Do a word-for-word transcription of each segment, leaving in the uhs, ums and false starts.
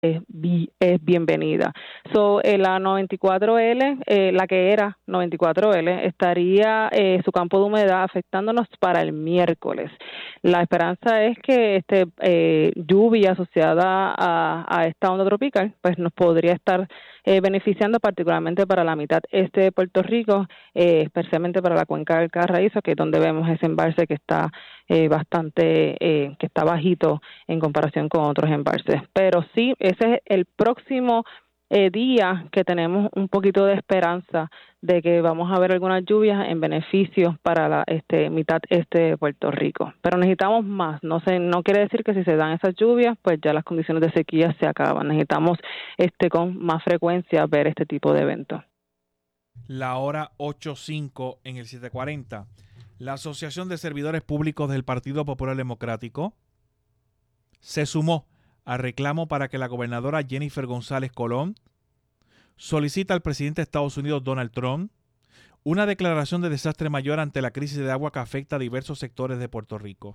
es, es bienvenida. So, eh, la noventa y cuatro L, eh, la que era noventa y cuatro L, estaría eh, su campo de humedad afectándonos para el miércoles. La esperanza es que este eh, lluvia asociada a, a esta onda tropical pues nos podría estar eh, beneficiando particularmente para la mitad este de Puerto Rico, eh, especialmente para la cuenca del Carraízo, que es donde vemos ese embalse que está eh, bastante, eh, que está bajito en comparación con otros embalses. Pero sí, ese es el próximo eh, día que tenemos un poquito de esperanza de que vamos a ver algunas lluvias en beneficio para la este, mitad este de Puerto Rico. Pero necesitamos más. No sé, no quiere decir que si se dan esas lluvias, pues ya las condiciones de sequía se acaban. Necesitamos este con más frecuencia ver este tipo de eventos. La hora ocho cinco en el siete cuarenta. La Asociación de Servidores Públicos del Partido Popular Democrático se sumó al reclamo para que la gobernadora Jennifer González Colón solicita al presidente de Estados Unidos, Donald Trump, una declaración de desastre mayor ante la crisis de agua que afecta a diversos sectores de Puerto Rico.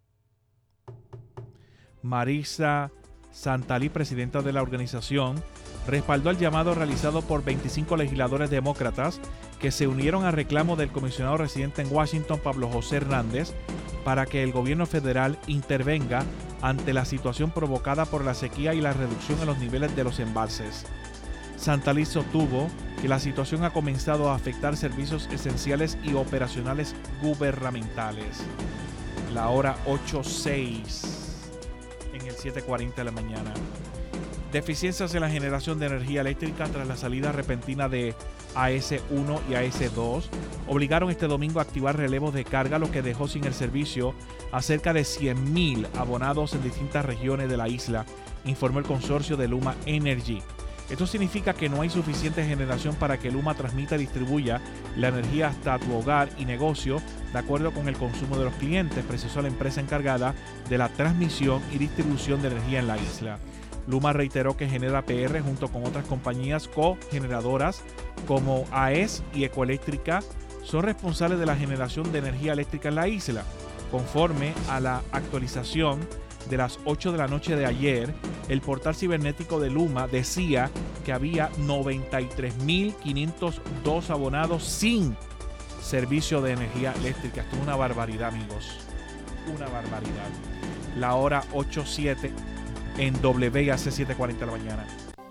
Marisa Santalí, presidenta de la organización, respaldó el llamado realizado por veinticinco legisladores demócratas que se unieron al reclamo del comisionado residente en Washington, Pablo José Hernández, para que el gobierno federal intervenga ante la situación provocada por la sequía y la reducción en los niveles de los embalses. Santalí sostuvo que la situación ha comenzado a afectar servicios esenciales y operacionales gubernamentales. La hora ocho seis en el siete cuarenta de la mañana. Deficiencias en la generación de energía eléctrica tras la salida repentina de A S uno y A S dos obligaron este domingo a activar relevos de carga, lo que dejó sin el servicio a cerca de cien mil abonados en distintas regiones de la isla, informó el consorcio de Luma Energy. Esto significa que no hay suficiente generación para que Luma transmita y distribuya la energía hasta tu hogar y negocio de acuerdo con el consumo de los clientes, precisó la empresa encargada de la transmisión y distribución de energía en la isla. Luma reiteró que Genera P R junto con otras compañías cogeneradoras como A E S y Ecoeléctrica son responsables de la generación de energía eléctrica en la isla. Conforme a la actualización de las ocho de la noche de ayer, el portal cibernético de Luma decía que había noventa y tres mil quinientos dos abonados sin servicio de energía eléctrica. Esto es una barbaridad, amigos. Una barbaridad. La hora ocho siete en W A C siete cuarenta de la mañana.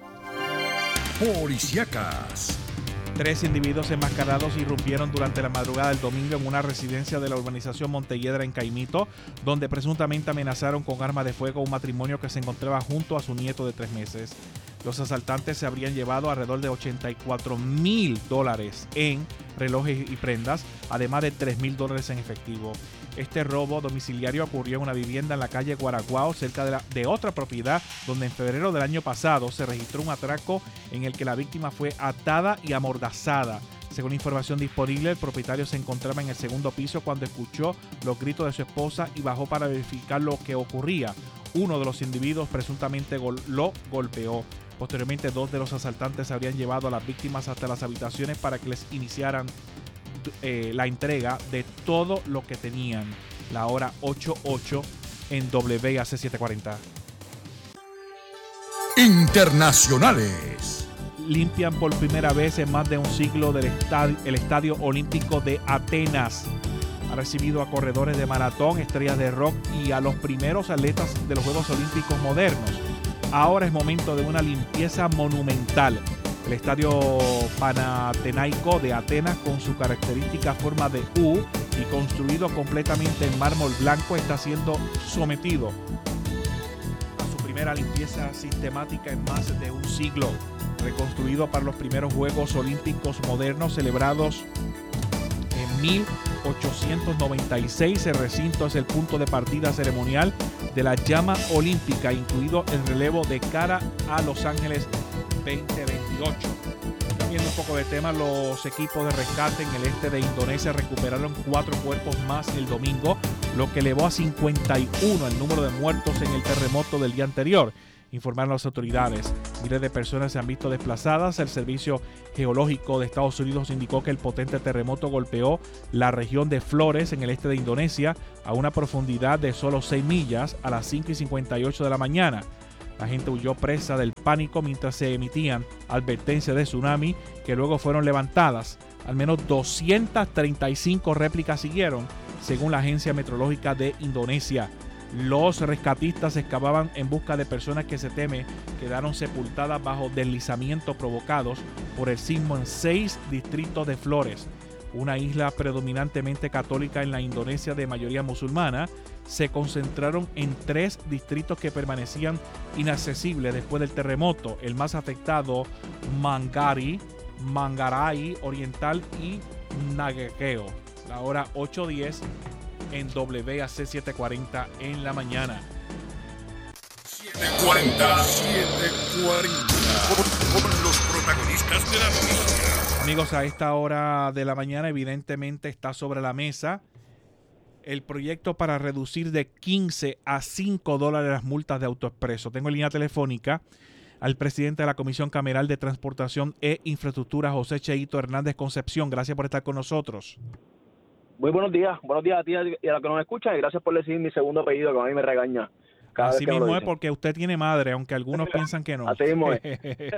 Policíacas. Tres individuos enmascarados irrumpieron durante la madrugada del domingo en una residencia de la urbanización Montelledra en Caimito, donde presuntamente amenazaron con arma de fuego a un matrimonio que se encontraba junto a su nieto de tres meses. Los asaltantes se habrían llevado alrededor de ochenta y cuatro mil dólares en relojes y prendas, además de tres mil dólares en efectivo. Este robo domiciliario ocurrió en una vivienda en la calle Guaraguao, cerca de, la, de otra propiedad, donde en febrero del año pasado se registró un atraco en el que la víctima fue atada y amordazada. Según información disponible, el propietario se encontraba en el segundo piso cuando escuchó los gritos de su esposa y bajó para verificar lo que ocurría. Uno de los individuos presuntamente gol- lo golpeó. Posteriormente, dos de los asaltantes habrían llevado a las víctimas hasta las habitaciones para que les iniciaran eh, la entrega de todo lo que tenían. La hora ocho ocho en W A C siete cuarenta. Internacionales. Limpian por primera vez en más de un siglo del estadio, el Estadio Olímpico de Atenas. Ha recibido a corredores de maratón, estrellas de rock y a los primeros atletas de los Juegos Olímpicos modernos. Ahora es momento de una limpieza monumental. El Estadio Panatenaico de Atenas, con su característica forma de U y construido completamente en mármol blanco, está siendo sometido a su primera limpieza sistemática en más de un siglo. Reconstruido para los primeros Juegos Olímpicos modernos celebrados en mil ochocientos noventa y seis, el recinto es el punto de partida ceremonial de la llama olímpica, incluido el relevo de cara a Los Ángeles veinte veintiocho. Cambiando un poco de tema, los equipos de rescate en el este de Indonesia recuperaron cuatro cuerpos más el domingo, lo que elevó a cincuenta y uno el número de muertos en el terremoto del día anterior, informaron las autoridades. Miles de personas se han visto desplazadas. El Servicio Geológico de Estados Unidos indicó que el potente terremoto golpeó la región de Flores en el este de Indonesia a una profundidad de solo seis millas a las cinco y cincuenta y ocho de la mañana. La gente huyó presa del pánico mientras se emitían advertencias de tsunami que luego fueron levantadas. Al menos doscientas treinta y cinco réplicas siguieron, según la agencia meteorológica de Indonesia. Los rescatistas excavaban en busca de personas que se teme quedaron sepultadas bajo deslizamientos provocados por el sismo en seis distritos de Flores, una isla predominantemente católica en la Indonesia de mayoría musulmana. Se concentraron en tres distritos que permanecían inaccesibles después del terremoto, el más afectado, Manggarai, Manggarai Oriental y Nagekeo. La hora ocho diez en W A C setecientos cuarenta en la mañana. setecientos cuarenta, setecientos cuarenta, con, con los protagonistas de la noticia. Amigos, a esta hora de la mañana evidentemente está sobre la mesa el proyecto para reducir de quince a cinco dólares las multas de AutoExpreso. Tengo en línea telefónica al presidente de la Comisión Cameral de Transportación e Infraestructura, José Cheito Hernández Concepción. Gracias por estar con nosotros. Muy buenos días. Buenos días a ti y a los que nos escuchan, y gracias por decir mi segundo apellido, que a mí me regaña. Cada Así vez que me mismo lo es dicen. porque usted tiene madre, aunque algunos piensan que no. Así mismo es.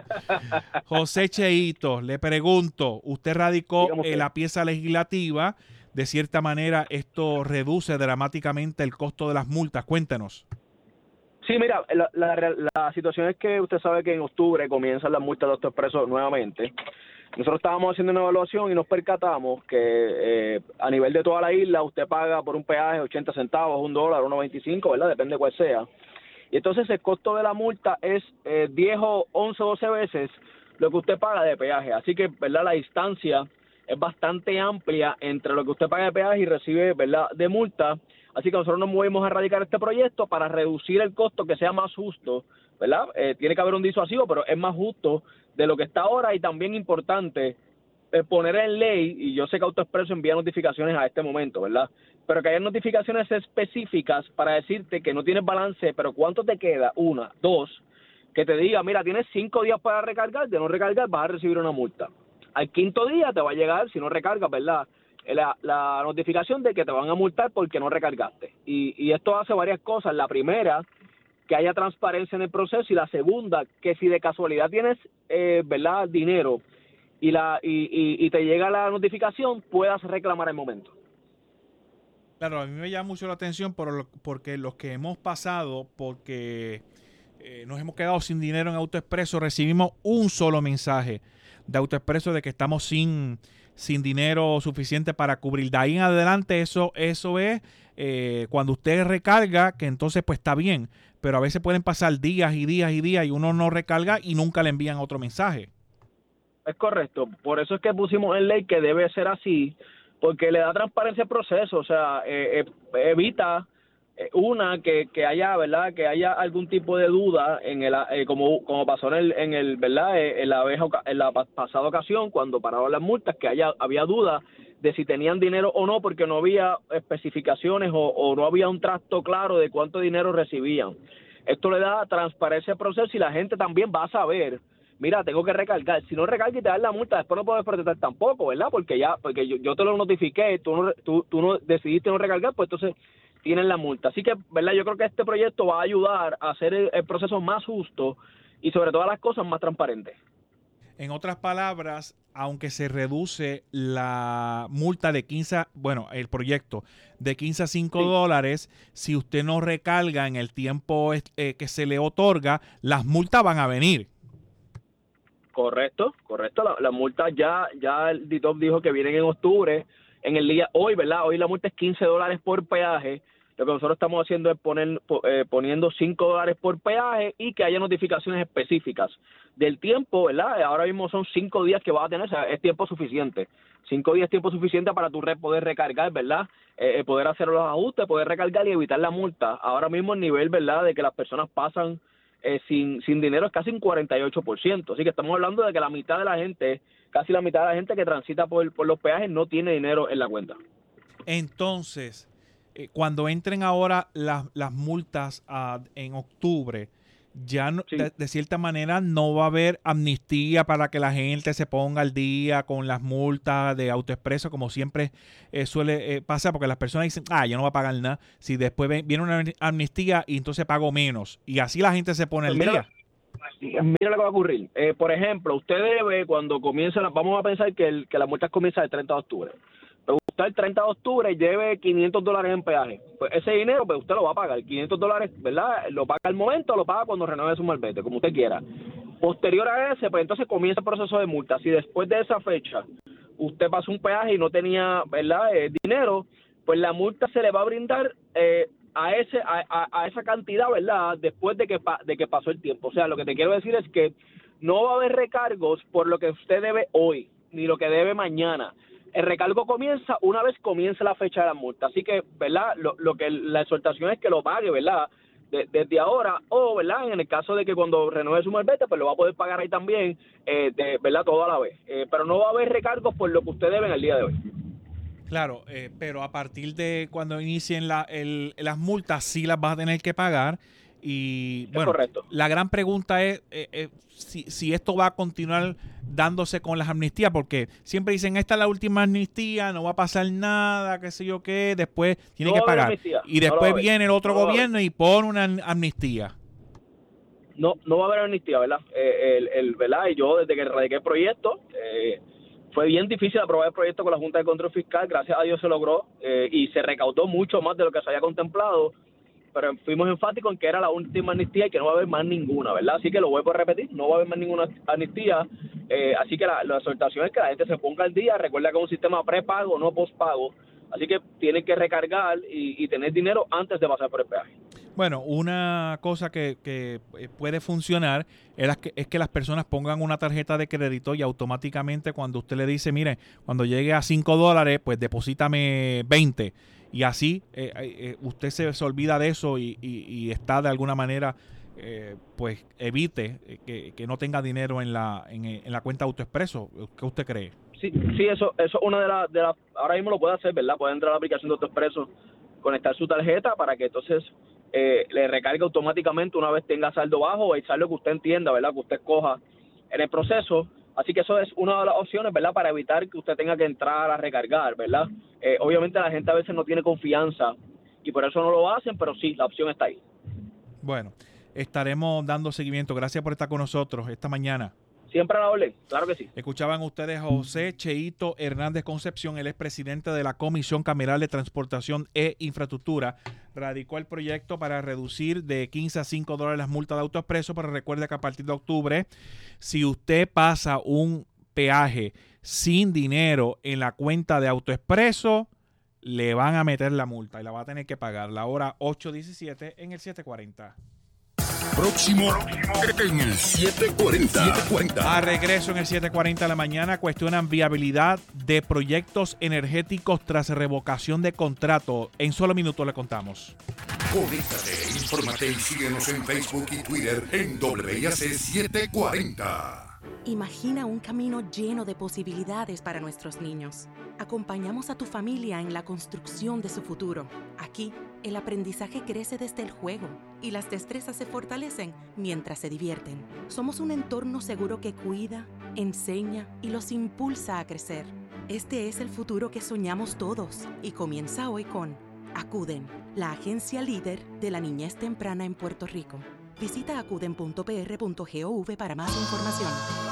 José Cheito, le pregunto, usted radicó Dígame usted. en la pieza legislativa. De cierta manera, esto reduce dramáticamente el costo de las multas. Cuéntenos. Sí, mira, la, la, la situación es que usted sabe que en octubre comienzan las multas de AutoExpreso nuevamente. Nosotros estábamos haciendo una evaluación y nos percatamos que eh, a nivel de toda la isla usted paga por un peaje ochenta centavos, un dólar, uno veinticinco, ¿verdad? Depende de cuál sea. Y entonces el costo de la multa es eh, diez, once, doce veces lo que usted paga de peaje. Así que, ¿verdad? La distancia es bastante amplia entre lo que usted paga de peaje y recibe, ¿verdad?, de multa. Así que nosotros nos movimos a radicar este proyecto para reducir el costo, que sea más justo, ¿verdad? Eh, tiene que haber un disuasivo, pero es más justo de lo que está ahora. Y también importante eh, poner en ley, y yo sé que AutoExpreso envía notificaciones a este momento, ¿verdad?, pero que haya notificaciones específicas para decirte que no tienes balance, pero ¿cuánto te queda? Una, dos, que te diga, mira, tienes cinco días para recargar, de no recargar vas a recibir una multa. Al quinto día te va a llegar, si no recargas, ¿verdad?, la, la notificación de que te van a multar porque no recargaste. Y, y esto hace varias cosas. La primera, que haya transparencia en el proceso, y la segunda, que si de casualidad tienes, eh, ¿verdad?, dinero y, la, y, y, y te llega la notificación, puedas reclamar el momento. Claro, a mí me llama mucho la atención por lo, porque los que hemos pasado, porque eh, nos hemos quedado sin dinero en AutoExpreso, recibimos un solo mensaje de AutoExpreso de que estamos sin, sin dinero suficiente para cubrir. De ahí en adelante eso, eso es eh, cuando usted recarga, que entonces pues está bien, pero a veces pueden pasar días y días y días y uno no recarga y nunca le envían otro mensaje. Es correcto, por eso es que pusimos en ley que debe ser así, porque le da transparencia al proceso, o sea, eh, eh, evita eh, una que, que haya, ¿verdad?, que haya algún tipo de duda en el eh, como como pasó en el en el, ¿verdad?, eh, en la vez en la pasada ocasión cuando pararon las multas, que haya había duda de si tenían dinero o no, porque no había especificaciones o, o no había un trato claro de cuánto dinero recibían. Esto le da transparencia al proceso y la gente también va a saber, mira, tengo que recargar. Si no recargas y te dan la multa, después no puedes protestar tampoco, ¿verdad? Porque ya, porque yo, yo te lo notifiqué, tú no, tú, tú no decidiste no recargar, pues entonces tienen la multa. Así que, ¿verdad? Yo creo que este proyecto va a ayudar a hacer el, el proceso más justo y sobre todas las cosas más transparente. En otras palabras, aunque se reduce la multa de quince, bueno, el proyecto de quince a cinco Sí. dólares, si usted no recarga en el tiempo eh, que se le otorga, las multas van a venir. Correcto, correcto. La, la multa ya, ya el D I T O P dijo que vienen en octubre, en el día, hoy, ¿verdad? Hoy la multa es quince dólares por peaje. Lo que nosotros estamos haciendo es poner, eh, poniendo cinco dólares por peaje y que haya notificaciones específicas del tiempo, ¿verdad? Ahora mismo son cinco días que vas a tener, o sea, es tiempo suficiente. Cinco días es tiempo suficiente para tú re, poder recargar, ¿verdad? Eh, poder hacer los ajustes, poder recargar y evitar la multa. Ahora mismo el nivel, ¿verdad?, de que las personas pasan eh, sin, sin dinero es casi un cuarenta y ocho por ciento. Así que estamos hablando de que la mitad de la gente, casi la mitad de la gente que transita por, por los peajes no tiene dinero en la cuenta. Entonces, eh, cuando entren ahora las, las multas uh, en octubre, ya no, Sí. de, de cierta manera no va a haber amnistía para que la gente se ponga al día con las multas de AutoExpreso, como siempre eh, suele eh, pasar, porque las personas dicen, ah, yo no voy a pagar nada, si después ven, viene una amnistía y entonces pago menos, y así la gente se pone al Pues mira, día. Mira lo que va a ocurrir. Eh, por ejemplo, usted debe, cuando comienza, la- vamos a pensar que, el, que las multas comienzan el treinta de octubre. Pero usted el treinta de octubre debe quinientos dólares en peaje. Pues ese dinero, pues usted lo va a pagar. quinientos dólares, ¿verdad? Lo paga al momento o lo paga cuando renueve su malvete, como usted quiera. Posterior a ese, pues entonces comienza el proceso de multa. Si después de esa fecha usted pasó un peaje y no tenía, ¿verdad?, eh, dinero, pues la multa se le va a brindar eh, a ese a, a, a esa cantidad, ¿verdad?, después de que pa, de que pasó el tiempo. O sea, lo que te quiero decir es que no va a haber recargos por lo que usted debe hoy, ni lo que debe mañana. El recargo comienza una vez comience la fecha de la multa. Así que, ¿verdad?, lo, lo que la exhortación es que lo pague, ¿verdad?, de, desde ahora, o, ¿verdad?, en el caso de que cuando renueve su malvete, pues lo va a poder pagar ahí también, eh, de, ¿verdad?, todo a la vez. Eh, pero no va a haber recargos por lo que usted debe en el día de hoy. Claro, eh, pero a partir de cuando inicien la, el, las multas sí las vas a tener que pagar. Y bueno, correcto. La gran pregunta es eh, eh, si, si esto va a continuar dándose con las amnistías, porque siempre dicen, esta es la última amnistía, no va a pasar nada, qué sé yo qué, después tiene No que va a haber pagar. amnistía, Y no lo va después a haber. viene el otro No lo va a gobierno y pone una amnistía. No, no va a haber amnistía, ¿verdad? Eh, el, el, ¿verdad? Y yo, desde que radiqué el proyecto, eh, fue bien difícil aprobar el proyecto con la Junta de Control Fiscal. Gracias a Dios se logró eh, y se recaudó mucho más de lo que se había contemplado, pero fuimos enfáticos en que era la última amnistía y que no va a haber más ninguna, ¿verdad? Así que lo vuelvo a repetir, no va a haber más ninguna amnistía. Eh, así que la, la exhortación es que la gente se ponga al día. Recuerda que es un sistema prepago, no pospago. Así que tienen que recargar y, y tener dinero antes de pasar por el peaje. Bueno, una cosa que, que puede funcionar es que, es que las personas pongan una tarjeta de crédito y automáticamente cuando usted le dice, mire, cuando llegue a cinco dólares, pues deposítame veinte. Y así eh, eh, usted se, se olvida de eso y, y, y está de alguna manera, eh, pues evite que, que no tenga dinero en la, en, en la cuenta AutoExpreso. ¿Qué usted cree? Sí, sí, eso eso es una de las, de las, ahora mismo lo puede hacer, ¿verdad? Puede entrar a la aplicación de AutoExpreso, conectar su tarjeta para que entonces eh, le recargue automáticamente una vez tenga saldo bajo o el saldo que usted entienda, ¿verdad?, que usted coja en el proceso. Así que eso es una de las opciones, ¿verdad?, para evitar que usted tenga que entrar a recargar, ¿verdad? Eh, obviamente la gente a veces no tiene confianza y por eso no lo hacen, pero sí, la opción está ahí. Bueno, estaremos dando seguimiento. Gracias por estar con nosotros esta mañana. Siempre a la orden, claro que sí. Escuchaban ustedes a José Cheito Hernández Concepción, él es presidente de la Comisión Cameral de Transportación e Infraestructura. Radicó el proyecto para reducir de quince a cinco dólares las multas de AutoExpreso, pero recuerde que a partir de octubre, si usted pasa un peaje sin dinero en la cuenta de AutoExpreso, le van a meter la multa y la va a tener que pagar. La hora ocho diecisiete en el siete cuarenta. Próximo en el siete cuarenta. siete cuarenta. A regreso en el siete cuarenta de la mañana, cuestionan viabilidad de proyectos energéticos tras revocación de contrato. En solo minutos le contamos. Conéctate, infórmate y síguenos en Facebook y Twitter en W I A C setecientos cuarenta. Imagina un camino lleno de posibilidades para nuestros niños. Acompañamos a tu familia en la construcción de su futuro. Aquí, el aprendizaje crece desde el juego y las destrezas se fortalecen mientras se divierten. Somos un entorno seguro que cuida, enseña y los impulsa a crecer. Este es el futuro que soñamos todos y comienza hoy con Acuden, la agencia líder de la niñez temprana en Puerto Rico. Visita acuden punto p r punto gov para más información.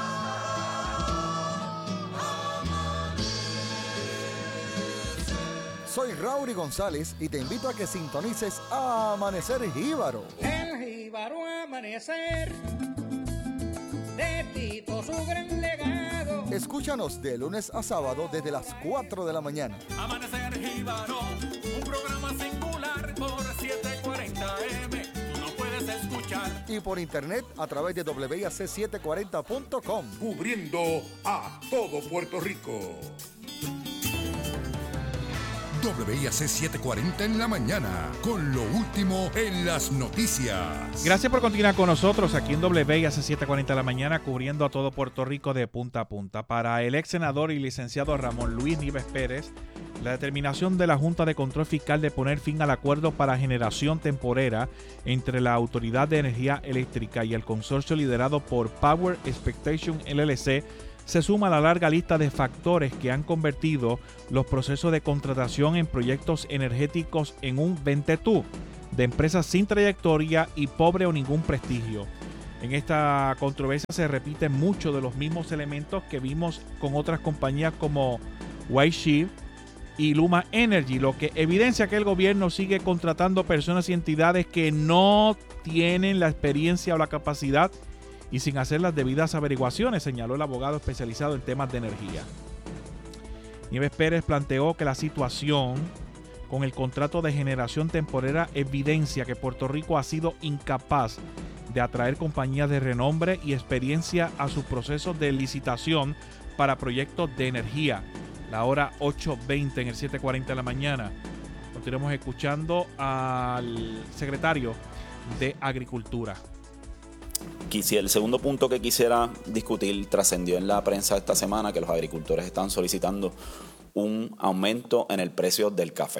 Soy Raury González y te invito a que sintonices a Amanecer Jíbaro. El jíbaro amanecer, de Tito su gran legado. Escúchanos de lunes a sábado desde las cuatro de la mañana. Amanecer Jíbaro, un programa singular por setecientos cuarenta A M. Tú no puedes escuchar. Y por internet a través de W I A C setecientos cuarenta punto com. Cubriendo a todo Puerto Rico. W I A C setecientos cuarenta en la mañana, con lo último en las noticias. Gracias por continuar con nosotros aquí en W I A C setecientos cuarenta en la mañana, cubriendo a todo Puerto Rico de punta a punta. Para el ex senador y licenciado Ramón Luis Nieves Pérez, la determinación de la Junta de Control Fiscal de poner fin al acuerdo para generación temporera entre la Autoridad de Energía Eléctrica y el consorcio liderado por Power Expectation L L C se suma a la larga lista de factores que han convertido los procesos de contratación en proyectos energéticos en un ventetú de empresas sin trayectoria y pobre o ningún prestigio. En esta controversia se repiten muchos de los mismos elementos que vimos con otras compañías como White Sheep y Luma Energy, lo que evidencia que el gobierno sigue contratando personas y entidades que no tienen la experiencia o la capacidad y sin hacer las debidas averiguaciones, señaló el abogado especializado en temas de energía. Nieves Pérez planteó que la situación con el contrato de generación temporera evidencia que Puerto Rico ha sido incapaz de atraer compañías de renombre y experiencia a sus procesos de licitación para proyectos de energía. La hora ocho veinte en el siete cuarenta de la mañana. Continuamos escuchando al secretario de Agricultura. Quisiera, el segundo punto que quisiera discutir trascendió en la prensa esta semana que los agricultores están solicitando un aumento en el precio del café.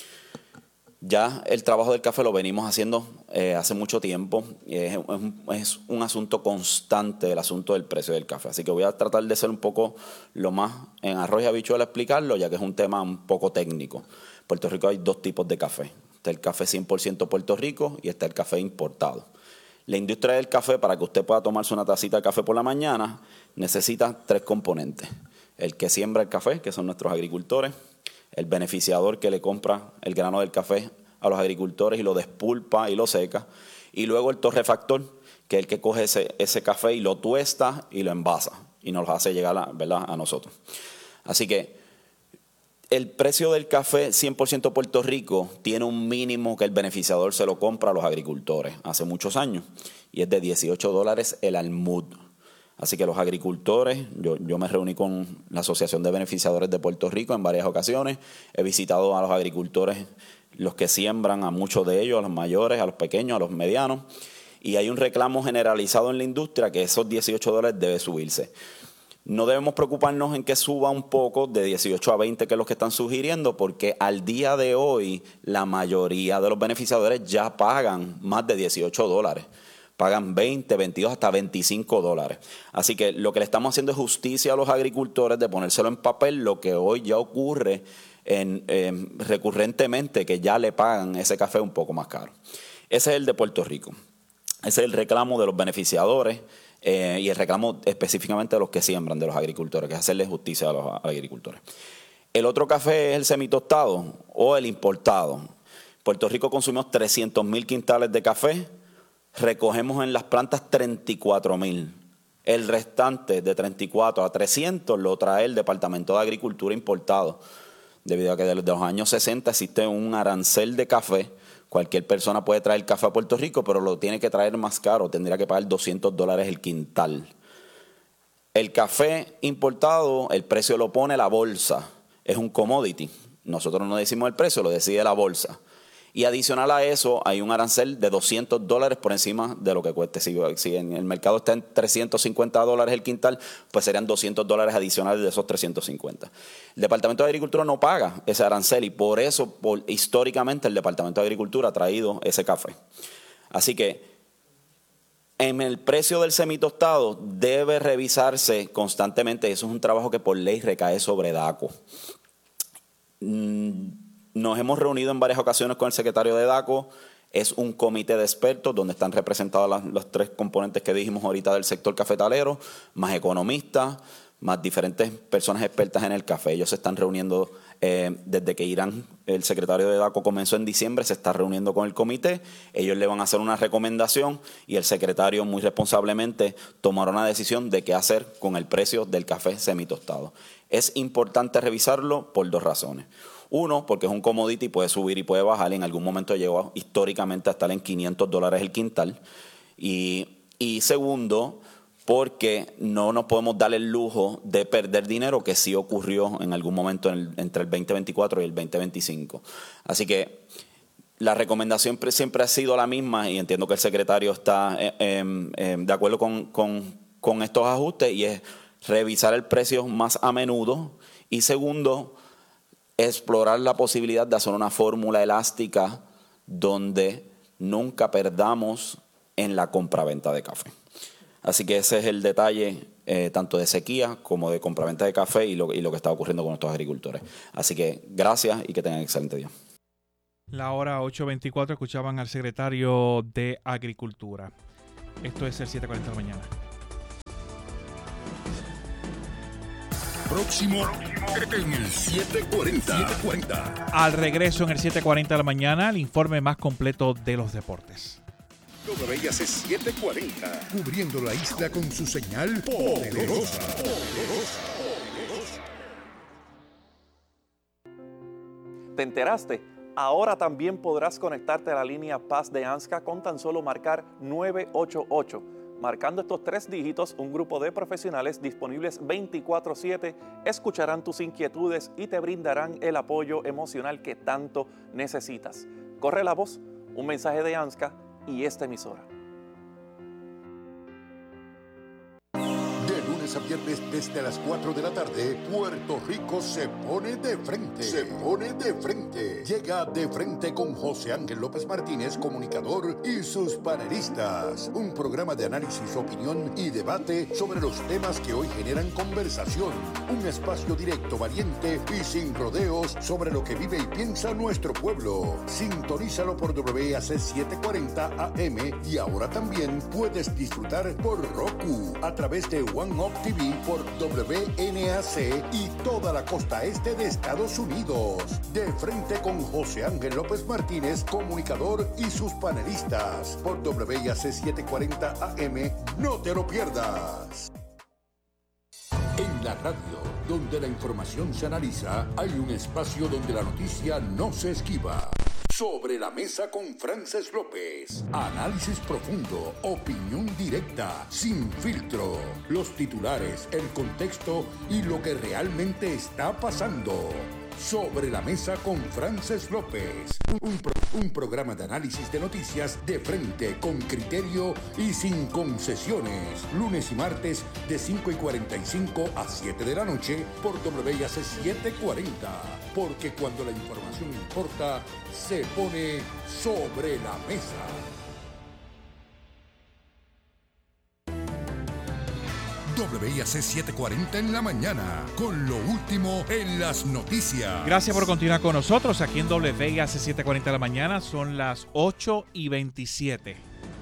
Ya el trabajo del café lo venimos haciendo eh, hace mucho tiempo. Es, es, es un asunto constante el asunto del precio del café. Así que voy a tratar de ser un poco lo más en arroz y habichuela explicarlo, ya que es un tema un poco técnico. En Puerto Rico hay dos tipos de café. Está el café cien por ciento Puerto Rico y está el café importado. La industria del café, para que usted pueda tomarse una tacita de café por la mañana, necesita tres componentes. El que siembra el café, que son nuestros agricultores, el beneficiador que le compra el grano del café a los agricultores y lo despulpa y lo seca, y luego el torrefactor, que es el que coge ese, ese café y lo tuesta y lo envasa y nos lo hace llegar a, ¿verdad? a nosotros. Así que el precio del café cien por ciento Puerto Rico tiene un mínimo que el beneficiador se lo compra a los agricultores hace muchos años y es de dieciocho dólares el almud. Así que los agricultores, yo, yo me reuní con la Asociación de Beneficiadores de Puerto Rico en varias ocasiones, he visitado a los agricultores, los que siembran, a muchos de ellos, a los mayores, a los pequeños, a los medianos, y hay un reclamo generalizado en la industria que esos dieciocho dólares debe subirse. No debemos preocuparnos en que suba un poco de dieciocho a veinte, que es lo que están sugiriendo, porque al día de hoy la mayoría de los beneficiadores ya pagan más de dieciocho dólares. Pagan veinte, veintidós, hasta veinticinco dólares. Así que lo que le estamos haciendo es justicia a los agricultores de ponérselo en papel, lo que hoy ya ocurre en, eh, recurrentemente, que ya le pagan ese café un poco más caro. Ese es el de Puerto Rico. Ese es el reclamo de los beneficiadores. Eh, y el reclamo específicamente de los que siembran, de los agricultores, que es hacerle justicia a los agricultores. El otro café es el semitostado o el importado. Puerto Rico consumimos trescientos mil quintales de café, recogemos en las plantas treinta y cuatro mil. El restante de treinta y cuatro a trescientos lo trae el Departamento de Agricultura importado, debido a que desde los años sesenta existe un arancel de café. Cualquier persona puede traer café a Puerto Rico, pero lo tiene que traer más caro. Tendría que pagar doscientos dólares el quintal. El café importado, el precio lo pone la bolsa. Es un commodity. Nosotros no decimos el precio, lo decide la bolsa. Y adicional a eso, hay un arancel de doscientos dólares por encima de lo que cueste. Si, si en el mercado está en trescientos cincuenta dólares el quintal, pues serían doscientos dólares adicionales de esos trescientos cincuenta. El Departamento de Agricultura no paga ese arancel y por eso, por, históricamente, el Departamento de Agricultura ha traído ese café. Así que en el precio del semitostado debe revisarse constantemente. Eso es un trabajo que por ley recae sobre DACO. Mm, Nos hemos reunido en varias ocasiones con el secretario de DACO. Es un comité de expertos donde están representados las, los tres componentes que dijimos ahorita del sector cafetalero, más economistas, más diferentes personas expertas en el café. Ellos se están reuniendo eh, desde que Irán, el secretario de DACO, comenzó en diciembre, se está reuniendo con el comité. Ellos le van a hacer una recomendación y el secretario muy responsablemente tomará una decisión de qué hacer con el precio del café semitostado. Es importante revisarlo por dos razones. Uno, porque es un commodity, puede subir y puede bajar. En algún momento llegó históricamente a estar en quinientos dólares el quintal. Y, y segundo, porque no nos podemos dar el lujo de perder dinero, que sí ocurrió en algún momento en el, entre el veinte veinticuatro y el veinte veinticinco. Así que la recomendación siempre ha sido la misma, y entiendo que el secretario está eh, eh, eh, de acuerdo con, con, con estos ajustes, y es revisar el precio más a menudo, y segundo, explorar la posibilidad de hacer una fórmula elástica donde nunca perdamos en la compraventa de café. Así que ese es el detalle eh, tanto de sequía como de compraventa de café y lo, y lo que está ocurriendo con nuestros agricultores. Así que gracias y que tengan un excelente día. La hora ocho veinticuatro, escuchaban al secretario de Agricultura. Esto es el siete cuarenta de la mañana. Próximo en el siete cuarenta. Al regreso en el siete cuarenta de la mañana, el informe más completo de los deportes. W I A C siete cuarenta, cubriendo la isla con su señal poderosa. ¿Te enteraste? Ahora también podrás conectarte a la línea Paz de ANSCA con tan solo marcar nueve ocho ocho. Marcando estos tres dígitos, un grupo de profesionales disponibles veinticuatro siete escucharán tus inquietudes y te brindarán el apoyo emocional que tanto necesitas. Corre la voz, un mensaje de ANSCA y esta emisora. A viernes desde las cuatro de la tarde, Puerto Rico se pone de frente. Se pone de frente. Llega De Frente con José Ángel López Martínez, comunicador, y sus panelistas. Un programa de análisis, opinión y debate sobre los temas que hoy generan conversación. Un espacio directo, valiente y sin rodeos sobre lo que vive y piensa nuestro pueblo. Sintonízalo por W I A C setecientos cuarenta A M y ahora también puedes disfrutar por Roku a través de One Up T V por W N A C y toda la costa este de Estados Unidos. De Frente con José Ángel López Martínez, comunicador, y sus panelistas por W I A C setecientos cuarenta A M. No te lo pierdas. En la radio, donde la información se analiza, hay un espacio donde la noticia no se esquiva. Sobre la mesa con Frances López. Análisis profundo, opinión directa, sin filtro. Los titulares, el contexto y lo que realmente está pasando. Sobre la mesa con Frances López. Un, pro, un programa de análisis de noticias de frente, con criterio y sin concesiones. Lunes y martes de cinco y cuarenta y cinco a siete de la noche por W I A C setecientos cuarenta. Porque cuando la información importa, se pone sobre la mesa. W I A C setecientos cuarenta en la mañana, con lo último en las noticias. Gracias por continuar con nosotros aquí en W I A C setecientos cuarenta de la mañana. Son las ocho y veintisiete.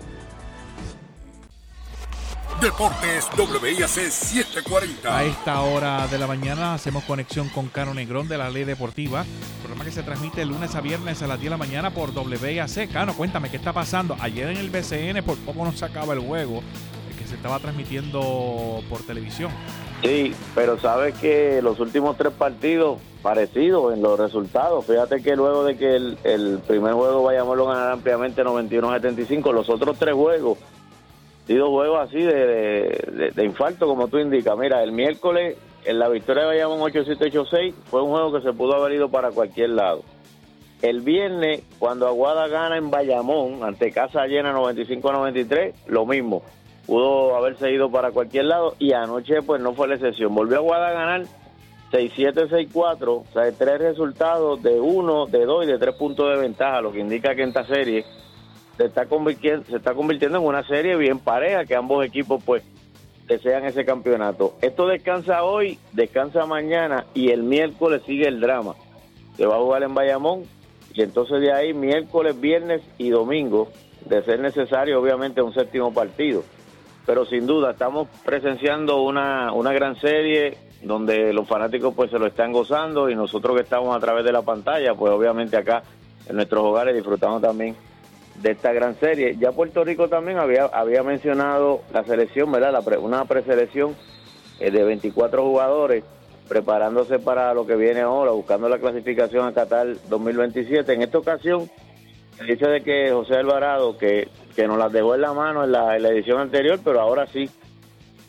Deportes W I A C setecientos cuarenta. A esta hora de la mañana hacemos conexión con Cano Negrón de La Ley Deportiva, programa que se transmite lunes a viernes a las diez de la mañana por W I A C. Cano, cuéntame, ¿qué está pasando? Ayer en el B C N por poco no se acaba el juego, el que se estaba transmitiendo por televisión. Sí, pero sabes que los últimos tres partidos parecidos en los resultados. Fíjate que luego de que el, el primer juego Bayamón lo ganara ampliamente noventa y uno a setenta y cinco, los otros tres juegos sido juegos así de, de, de, de infarto, como tú indicas. Mira, el miércoles en la victoria de Bayamón ocho siete ocho seis fue un juego que se pudo haber ido para cualquier lado. El viernes, cuando Aguada gana en Bayamón ante casa llena noventa y cinco a noventa y tres, lo mismo, pudo haberse ido para cualquier lado, y anoche pues no fue la excepción. Volvió Aguada a ganar seis siete seis cuatro, o sea, tres resultados de uno, de dos y de tres puntos de ventaja, lo que indica que en esta serie se está convirtiendo, se está convirtiendo en una serie bien pareja, que ambos equipos pues desean ese campeonato. Esto descansa hoy, descansa mañana, y el miércoles sigue el drama. Se va a jugar en Bayamón, y entonces de ahí miércoles, viernes y domingo, de ser necesario obviamente un séptimo partido. Pero sin duda estamos presenciando una, una gran serie donde los fanáticos pues se lo están gozando, y nosotros que estamos a través de la pantalla pues obviamente acá en nuestros hogares disfrutamos también de esta gran serie. Ya Puerto Rico también había había mencionado la selección, ¿verdad? La pre, una preselección eh, de veinticuatro jugadores preparándose para lo que viene ahora, buscando la clasificación a Qatar dos mil veintisiete. En esta ocasión, el hecho de que José Alvarado, que, que nos las dejó en la mano en la, en la edición anterior, pero ahora sí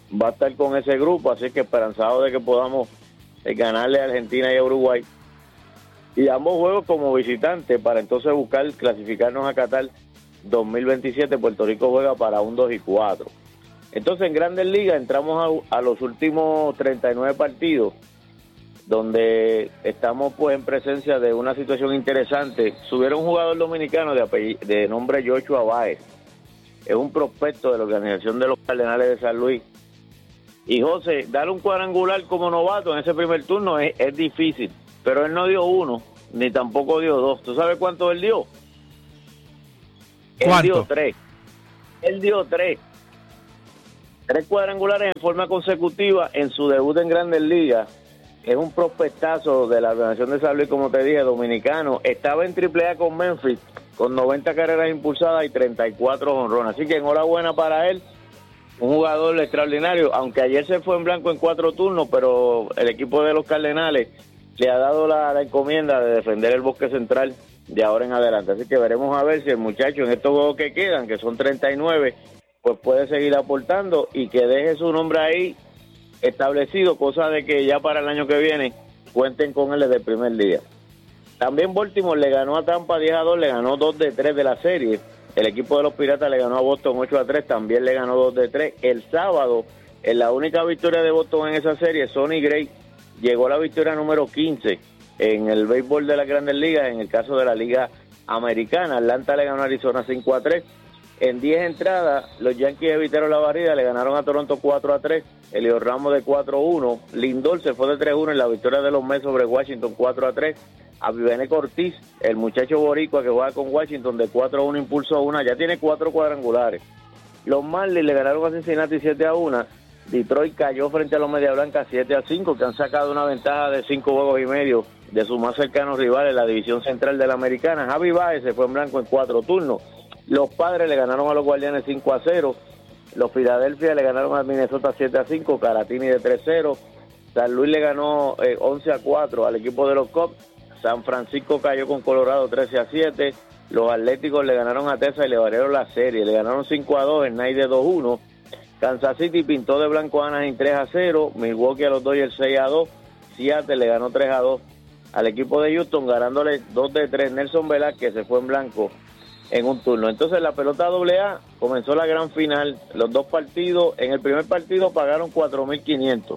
va a estar con ese grupo, así que esperanzado de que podamos eh, ganarle a Argentina y a Uruguay. Y ambos juegos como visitantes para entonces buscar clasificarnos a Qatar dos mil veintisiete. Puerto Rico juega para un dos y cuatro. Entonces en Grandes Ligas entramos a, a los últimos treinta y nueve partidos, donde estamos pues en presencia de una situación interesante. Subieron un jugador dominicano de, apell- de nombre Joshua Báez. Es un prospecto de la organización de los Cardenales de San Luis. Y José, darle un cuadrangular como novato en ese primer turno es, es difícil, pero él no dio uno, ni tampoco dio dos. ¿Tú sabes cuánto él dio? ¿Cuánto? Él dio tres. Él dio tres. Tres cuadrangulares en forma consecutiva en su debut en Grandes Ligas. Es un prospectazo de la organización de San Luis, como te dije, dominicano. Estaba en triple A con Memphis, con noventa carreras impulsadas y treinta y cuatro jonrones. Así que enhorabuena para él. Un jugador extraordinario, aunque ayer se fue en blanco en cuatro turnos, pero el equipo de los Cardenales le ha dado la, la encomienda de defender el bosque central de ahora en adelante. Así que veremos a ver si el muchacho en estos juegos que quedan, que son treinta y nueve, pues puede seguir aportando y que deje su nombre ahí establecido, cosa de que ya para el año que viene cuenten con él desde el primer día. También Baltimore le ganó a Tampa diez a dos, le ganó dos de tres de la serie. El equipo de los Piratas le ganó a Boston ocho a tres, también le ganó dos de tres. El sábado, en la única victoria de Boston en esa serie, Sonny Gray llegó a la victoria número quince en el béisbol de las Grandes Ligas, en el caso de la Liga Americana. Atlanta le ganó a Arizona cinco a tres. En diez entradas, los Yankees evitaron la barrida, le ganaron a Toronto cuatro a tres. Elio Ramos de cuatro a uno. Lindor se fue de tres a uno en la victoria de los Mets sobre Washington cuatro a tres. A Vivene Ortiz, el muchacho boricua que juega con Washington, de cuatro a uno impulsó una, ya tiene cuatro cuadrangulares. Los Marlins le ganaron a Cincinnati siete a uno. Detroit cayó frente a los Media Blancas siete a cinco, que han sacado una ventaja de cinco juegos y medio de sus más cercanos rivales en la división central de la Americana. Javi Baez se fue en blanco en cuatro turnos. Los Padres le ganaron a los Guardianes cinco a cero. Los Philadelphia le ganaron a Minnesota siete a cinco. Caratini de tres a cero. San Luis le ganó eh, once a cuatro al equipo de los Cubs. San Francisco cayó con Colorado trece a siete. Los Atléticos le ganaron a Texas y le variaron la serie. Le ganaron cinco a dos, el Knight de dos a uno. Kansas City pintó de blanco a Anaheim tres a cero. Milwaukee a los Dodgers seis a dos. Seattle le ganó tres a dos al equipo de Houston, ganándole dos de tres. Nelson Velázquez se fue en blanco en un turno. Entonces la pelota doble A comenzó la gran final. Los dos partidos, en el primer partido pagaron cuatro mil quinientos.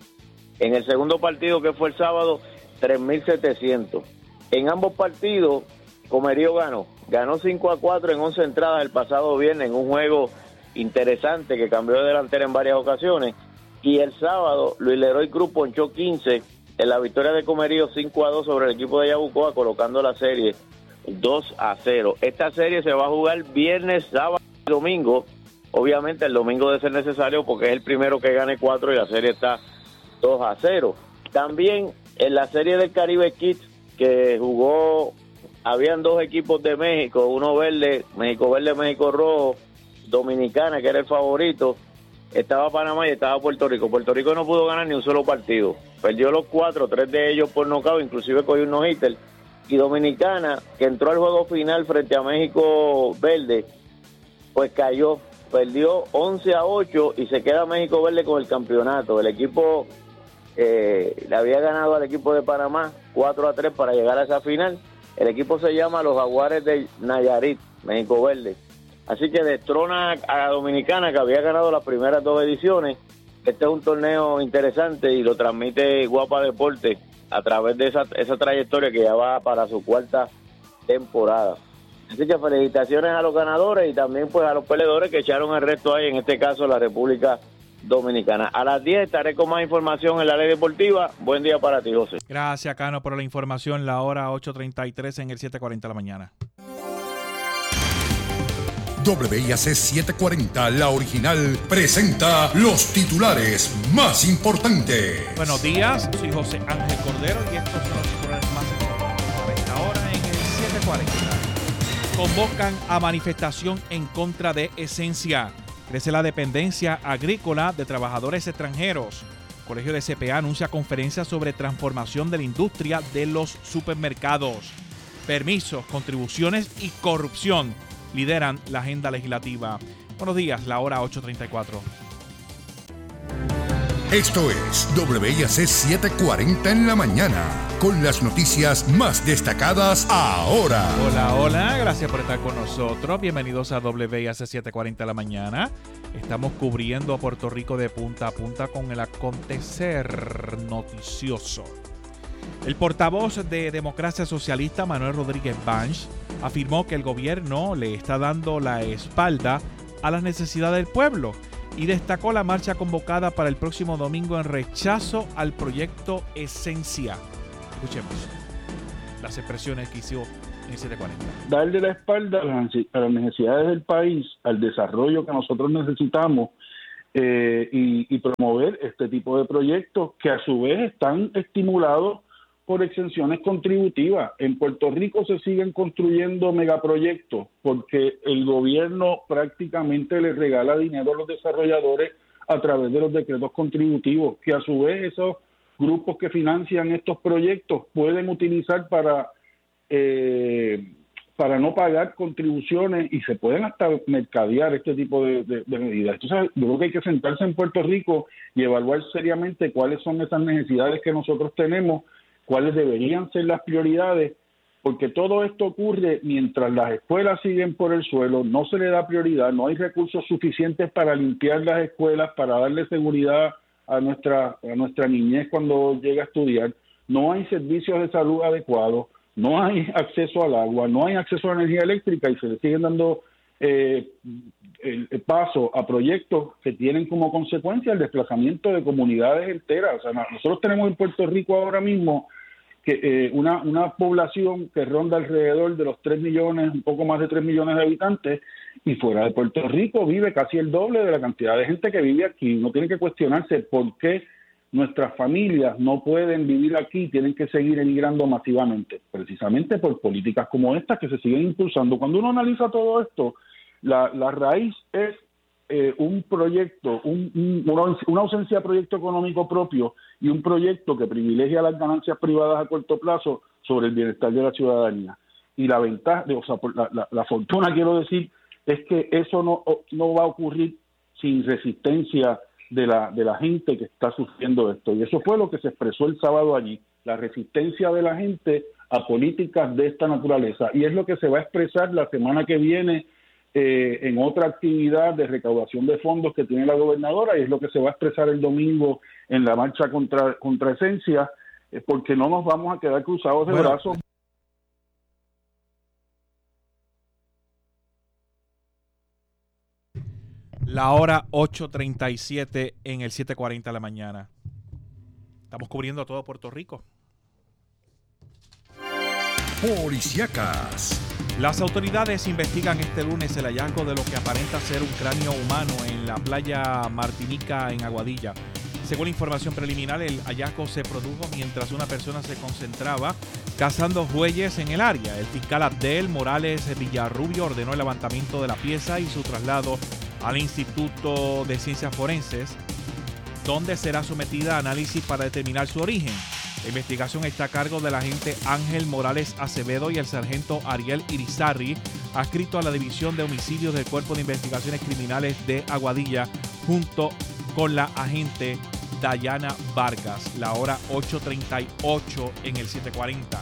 En el segundo partido, que fue el sábado, tres mil setecientos. En ambos partidos, Comerío ganó. Ganó cinco a cuatro en once entradas el pasado viernes en un juego interesante que cambió de delantera en varias ocasiones. Y el sábado, Luis Leroy Cruz ponchó quince en la victoria de Comerío cinco a dos sobre el equipo de Yabucoa, colocando la serie dos a cero. Esta serie se va a jugar viernes, sábado y domingo. Obviamente el domingo debe ser necesario porque es el primero que gane cuatro y la serie está dos a cero. También en la serie del Caribe Kids que jugó, habían dos equipos de México, uno verde, México Verde, México Rojo, Dominicana, que era el favorito. Estaba Panamá y estaba Puerto Rico. Puerto Rico no pudo ganar ni un solo partido. Perdió los cuatro, tres de ellos por nocaut, inclusive cogió un no-hitter. Y Dominicana, que entró al juego final frente a México Verde, pues cayó, perdió once a ocho y se queda México Verde con el campeonato. El equipo eh, le había ganado al equipo de Panamá cuatro a tres para llegar a esa final. El equipo se llama los Jaguares de Nayarit, México Verde. Así que destrona a Dominicana, que había ganado las primeras dos ediciones. Este es un torneo interesante y lo transmite Guapa Deporte a través de esa, esa trayectoria que ya va para su cuarta temporada. Así que felicitaciones a los ganadores y también pues a los peleadores que echaron el resto ahí, en este caso la República Dominicana. A las diez estaré con más información en la ley deportiva. Buen día para ti, José. Gracias, Cano, por la información. La hora ocho treinta y tres en el siete cuarenta de la mañana. W I A C setecientos cuarenta, la original, presenta los titulares más importantes. Buenos días, soy José Ángel Cordero y estos son los titulares más importantes para esta hora en el siete cuarenta. Convocan a manifestación en contra de Esencia. Crece la dependencia agrícola de trabajadores extranjeros. El Colegio de C P A anuncia conferencia sobre transformación de la industria de los supermercados. Permisos, contribuciones y corrupción lideran la agenda legislativa. Buenos días, la hora ocho treinta y cuatro. Esto es W I A C setecientos cuarenta en la mañana, con las noticias más destacadas ahora. Hola, hola, gracias por estar con nosotros. Bienvenidos a W I A C setecientos cuarenta en la mañana. Estamos cubriendo a Puerto Rico de punta a punta con el acontecer noticioso. El portavoz de Democracia Socialista, Manuel Rodríguez Banch, afirmó que el gobierno le está dando la espalda a las necesidades del pueblo y destacó la marcha convocada para el próximo domingo en rechazo al proyecto Esencia. Escuchemos las expresiones que hizo en setecientos cuarenta. Darle la espalda a las necesidades del país, al desarrollo que nosotros necesitamos eh, y, y promover este tipo de proyectos que a su vez están estimulados por exenciones contributivas. En Puerto Rico se siguen construyendo megaproyectos porque el gobierno prácticamente le regala dinero a los desarrolladores a través de los decretos contributivos, que a su vez esos grupos que financian estos proyectos pueden utilizar para eh, para no pagar contribuciones y se pueden hasta mercadear este tipo de, de, de medidas. Entonces, yo creo que hay que sentarse en Puerto Rico y evaluar seriamente cuáles son esas necesidades que nosotros tenemos, cuáles deberían ser las prioridades, porque todo esto ocurre mientras las escuelas siguen por el suelo, no se le da prioridad, no hay recursos suficientes para limpiar las escuelas, para darle seguridad a nuestra, a nuestra niñez cuando llega a estudiar, no hay servicios de salud adecuados, no hay acceso al agua, no hay acceso a la energía eléctrica y se le siguen dando eh, el, el paso a proyectos que tienen como consecuencia el desplazamiento de comunidades enteras. O sea, nosotros tenemos en Puerto Rico ahora mismo que eh, una, una población que ronda alrededor de los tres millones, un poco más de tres millones de habitantes, y fuera de Puerto Rico vive casi el doble de la cantidad de gente que vive aquí. Uno tiene que cuestionarse por qué nuestras familias no pueden vivir aquí, tienen que seguir emigrando masivamente, precisamente por políticas como estas que se siguen impulsando. Cuando uno analiza todo esto, la, la raíz es eh, un proyecto, un, un, una, una ausencia de proyecto económico propio y un proyecto que privilegia las ganancias privadas a corto plazo sobre el bienestar de la ciudadanía. Y la ventaja, o sea, la, la, la fortuna, quiero decir, es que eso no, no va a ocurrir sin resistencia de la, de la gente que está sufriendo esto. Y eso fue lo que se expresó el sábado allí, la resistencia de la gente a políticas de esta naturaleza. Y es lo que se va a expresar la semana que viene eh, en otra actividad de recaudación de fondos que tiene la gobernadora, y es lo que se va a expresar el domingo en la marcha contra, contra Esencia, eh, porque no nos vamos a quedar cruzados de bueno, brazos. La hora ocho treinta y siete en el siete cuarenta de la mañana. Estamos cubriendo a todo Puerto Rico. Policíacas. Las autoridades investigan este lunes el hallazgo de lo que aparenta ser un cráneo humano en la playa Martinica en Aguadilla. Según información preliminar, el hallazgo se produjo mientras una persona se concentraba cazando bueyes en el área. El fiscal Abdel Morales Villarrubio ordenó el levantamiento de la pieza y su traslado al Instituto de Ciencias Forenses, donde será sometida a análisis para determinar su origen. La investigación está a cargo del agente Ángel Morales Acevedo y el sargento Ariel Irizarry, adscrito a la División de Homicidios del Cuerpo de Investigaciones Criminales de Aguadilla, junto con la agente Dayana Vargas. La hora ocho treinta y ocho en el siete cuarenta.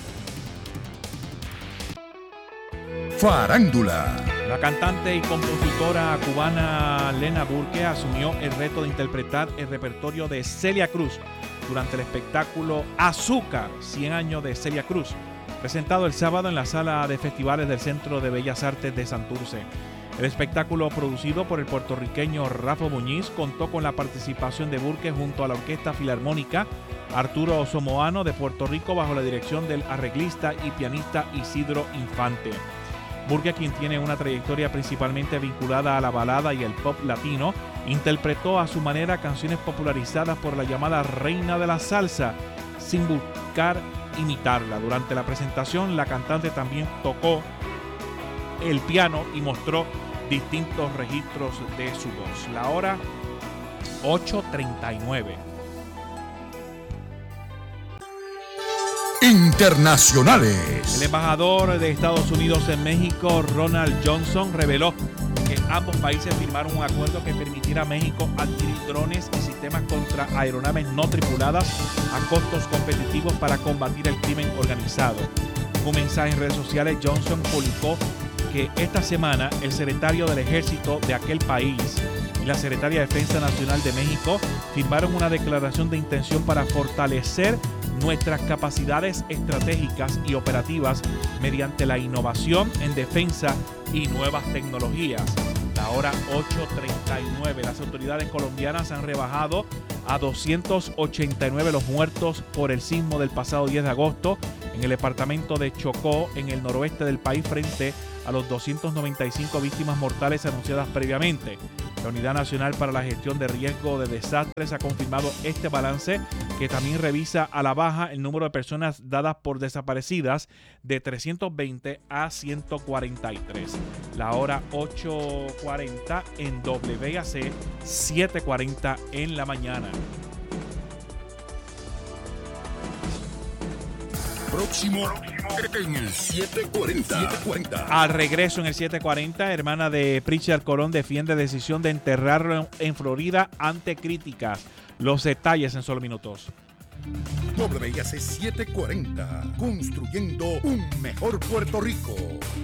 Farándula. La cantante y compositora cubana Lena Burke asumió el reto de interpretar el repertorio de Celia Cruz durante el espectáculo Azúcar, cien años de Celia Cruz, presentado el sábado en la sala de festivales del Centro de Bellas Artes de Santurce. El espectáculo, producido por el puertorriqueño Rafa Muñiz, contó con la participación de Burke junto a la Orquesta Filarmónica Arturo Somoano de Puerto Rico, bajo la dirección del arreglista y pianista Isidro Infante. Burke, quien tiene una trayectoria principalmente vinculada a la balada y el pop latino, interpretó a su manera canciones popularizadas por la llamada reina de la salsa, sin buscar imitarla. Durante la presentación, la cantante también tocó el piano y mostró distintos registros de su voz. La hora ocho treinta y nueve. Internacionales. El embajador de Estados Unidos en México, Ronald Johnson, reveló que ambos países firmaron un acuerdo que permitirá a México adquirir drones y sistemas contra aeronaves no tripuladas a costos competitivos para combatir el crimen organizado. En un mensaje en redes sociales, Johnson publicó que esta semana el secretario del Ejército de aquel país y la secretaria de Defensa Nacional de México firmaron una declaración de intención para fortalecer nuestras capacidades estratégicas y operativas mediante la innovación en defensa y nuevas tecnologías. La hora ocho treinta y nueve. Las autoridades colombianas han rebajado a doscientos ochenta y nueve los muertos por el sismo del pasado diez de agosto en el departamento de Chocó, en el noroeste del país, frente a los doscientas noventa y cinco víctimas mortales anunciadas previamente. La Unidad Nacional para la Gestión de Riesgo de Desastres ha confirmado este balance, que también revisa a la baja el número de personas dadas por desaparecidas de trescientos veinte a ciento cuarenta y tres. La hora ocho cuarenta en W A C, siete cuarenta en la mañana. Próximo en el siete cuarenta. Al regreso en el siete cuarenta, hermana de Pritchard Colón defiende decisión de enterrarlo en Florida ante críticas. Los detalles en solo minutos. W A C siete cuarenta, construyendo un mejor Puerto Rico.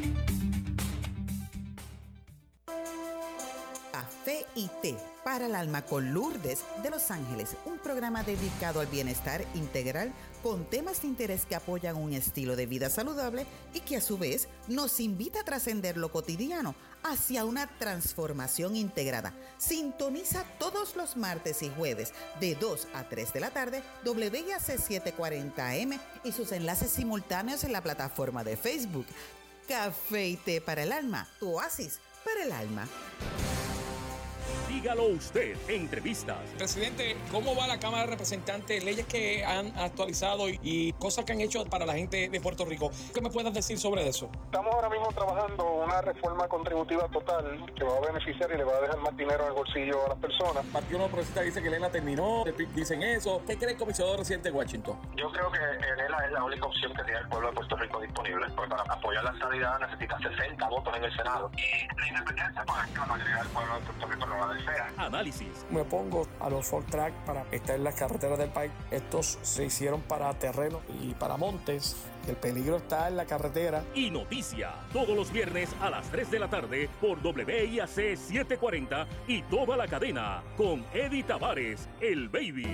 Café y té para el alma con Lourdes de Los Ángeles, un programa dedicado al bienestar integral con temas de interés que apoyan un estilo de vida saludable y que a su vez nos invita a trascender lo cotidiano hacia una transformación integrada. Sintoniza todos los martes y jueves de dos a tres de la tarde W A C setecientos cuarenta A M y sus enlaces simultáneos en la plataforma de Facebook. Café y té para el alma, tu oasis para el alma. Dígalo usted, entrevistas. Presidente, ¿cómo va la Cámara de Representantes? Leyes que han actualizado y, y cosas que han hecho para la gente de Puerto Rico. ¿Qué me puedes decir sobre eso? Estamos ahora mismo trabajando una reforma contributiva total que va a beneficiar y le va a dejar más dinero en el bolsillo a las personas. El Partido Nuevo Progresista dice que Lela terminó, dicen eso. ¿Qué cree el comisionado residente de Washington? Yo creo que Lela es la única opción que tiene el pueblo de Puerto Rico disponible, porque para apoyar la estadidad necesita sesenta votos en el Senado. Y la independencia, pues la mayoría del pueblo de Puerto Rico no la desea. Análisis. Me pongo a los four track para estar en las carreteras del país. Estos se hicieron para terreno y para montes. El peligro está en la carretera. Y noticia, todos los viernes a las tres de la tarde por W A C setecientos cuarenta y toda la cadena con Eddie Tavares, el baby.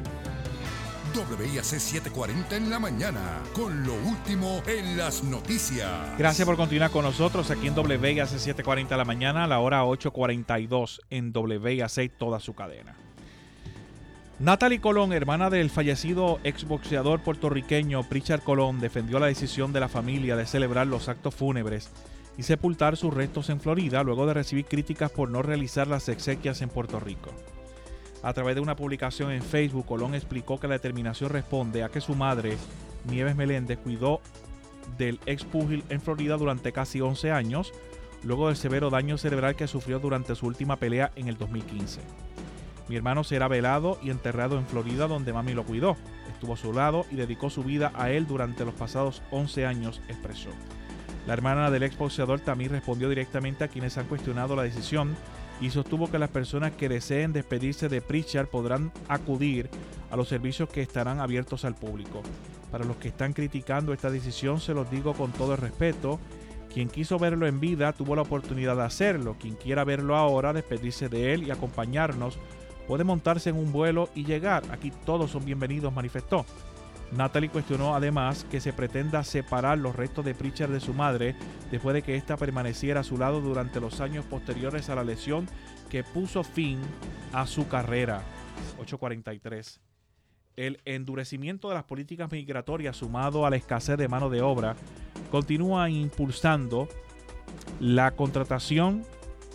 W A C setecientos cuarenta en la mañana, con lo último en las noticias. Gracias por continuar con nosotros aquí en W A C setecientos cuarenta en la mañana, a la hora ocho cuarenta y dos en W A C toda su cadena. Natalie Colón, hermana del fallecido exboxeador puertorriqueño Pritchard Colón, defendió la decisión de la familia de celebrar los actos fúnebres y sepultar sus restos en Florida, luego de recibir críticas por no realizar las exequias en Puerto Rico. A través de una publicación en Facebook, Colón explicó que la determinación responde a que su madre, Nieves Meléndez, cuidó del ex púgil en Florida durante casi once años, luego del severo daño cerebral que sufrió durante su última pelea en el dos mil quince. Mi hermano será velado y enterrado en Florida, donde mami lo cuidó. Estuvo a su lado y dedicó su vida a él durante los pasados once años, expresó. La hermana del ex boxeador también respondió directamente a quienes han cuestionado la decisión y sostuvo que las personas que deseen despedirse de Pritchard podrán acudir a los servicios que estarán abiertos al público. Para los que están criticando esta decisión, se los digo con todo el respeto: quien quiso verlo en vida tuvo la oportunidad de hacerlo. Quien quiera verlo ahora, despedirse de él y acompañarnos, puede montarse en un vuelo y llegar. Aquí todos son bienvenidos, manifestó. Natalie cuestionó además que se pretenda separar los restos de Pritchard de su madre después de que ésta permaneciera a su lado durante los años posteriores a la lesión que puso fin a su carrera. ocho cuarenta y tres. El endurecimiento de las políticas migratorias, sumado a la escasez de mano de obra, continúa impulsando la contratación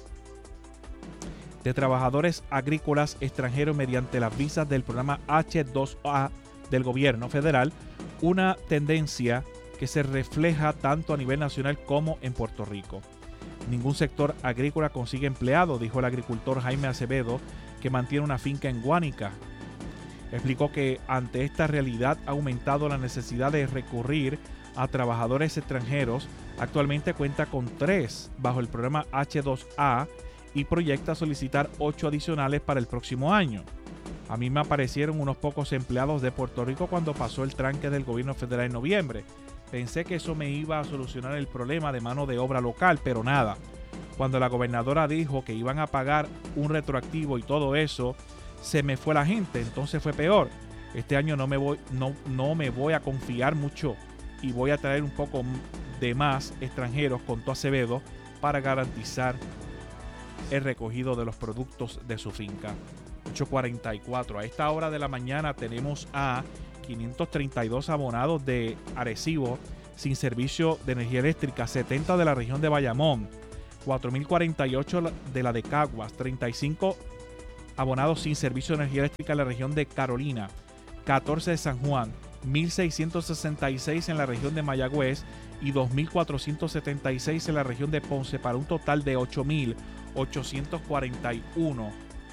de trabajadores agrícolas extranjeros mediante las visas del programa H dos A del gobierno federal, una tendencia que se refleja tanto a nivel nacional como en Puerto Rico. Ningún sector agrícola consigue empleado, dijo el agricultor Jaime Acevedo, que mantiene una finca en Guánica. Explicó que ante esta realidad ha aumentado la necesidad de recurrir a trabajadores extranjeros. Actualmente cuenta con tres bajo el programa H dos A y proyecta solicitar ocho adicionales para el próximo año. A mí me aparecieron unos pocos empleados de Puerto Rico cuando pasó el tranque del gobierno federal en noviembre. Pensé que eso me iba a solucionar el problema de mano de obra local, pero nada. Cuando la gobernadora dijo que iban a pagar un retroactivo y todo eso, se me fue la gente, entonces fue peor. Este año no me voy, no, no me voy a confiar mucho y voy a traer un poco de más extranjeros, contó Acevedo, para garantizar el recogido de los productos de su finca. ocho cuarenta y cuatro. A esta hora de la mañana tenemos a quinientos treinta y dos abonados de Arecibo sin servicio de energía eléctrica, setenta de la región de Bayamón, cuatro mil cuarenta y ocho de la de Caguas, treinta y cinco abonados sin servicio de energía eléctrica en la región de Carolina, catorce de San Juan, mil seiscientos sesenta y seis en la región de Mayagüez y dos mil cuatrocientos setenta y seis en la región de Ponce, para un total de ocho mil ochocientos cuarenta y uno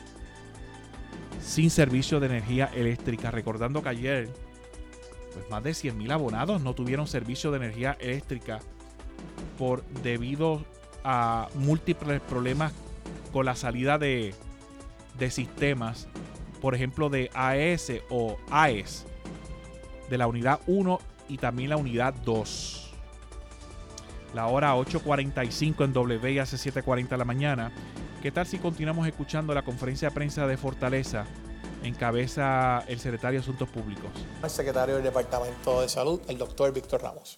sin servicio de energía eléctrica. Recordando que ayer pues más de cien mil abonados no tuvieron servicio de energía eléctrica por debido a múltiples problemas con la salida de, de sistemas, por ejemplo de A E S o A E S, de la unidad uno y también la unidad dos. La hora ocho cuarenta y cinco en W I A C siete cuarenta de la mañana. ¿Qué tal si continuamos escuchando la conferencia de prensa de Fortaleza? Encabeza el secretario de Asuntos Públicos. El secretario del Departamento de Salud, el doctor Víctor Ramos.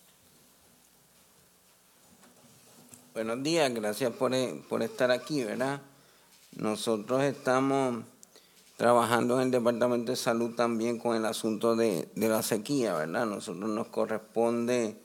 Buenos días, gracias por, por estar aquí, ¿verdad? Nosotros estamos trabajando en el Departamento de Salud también con el asunto de, de la sequía, ¿verdad? A nosotros nos corresponde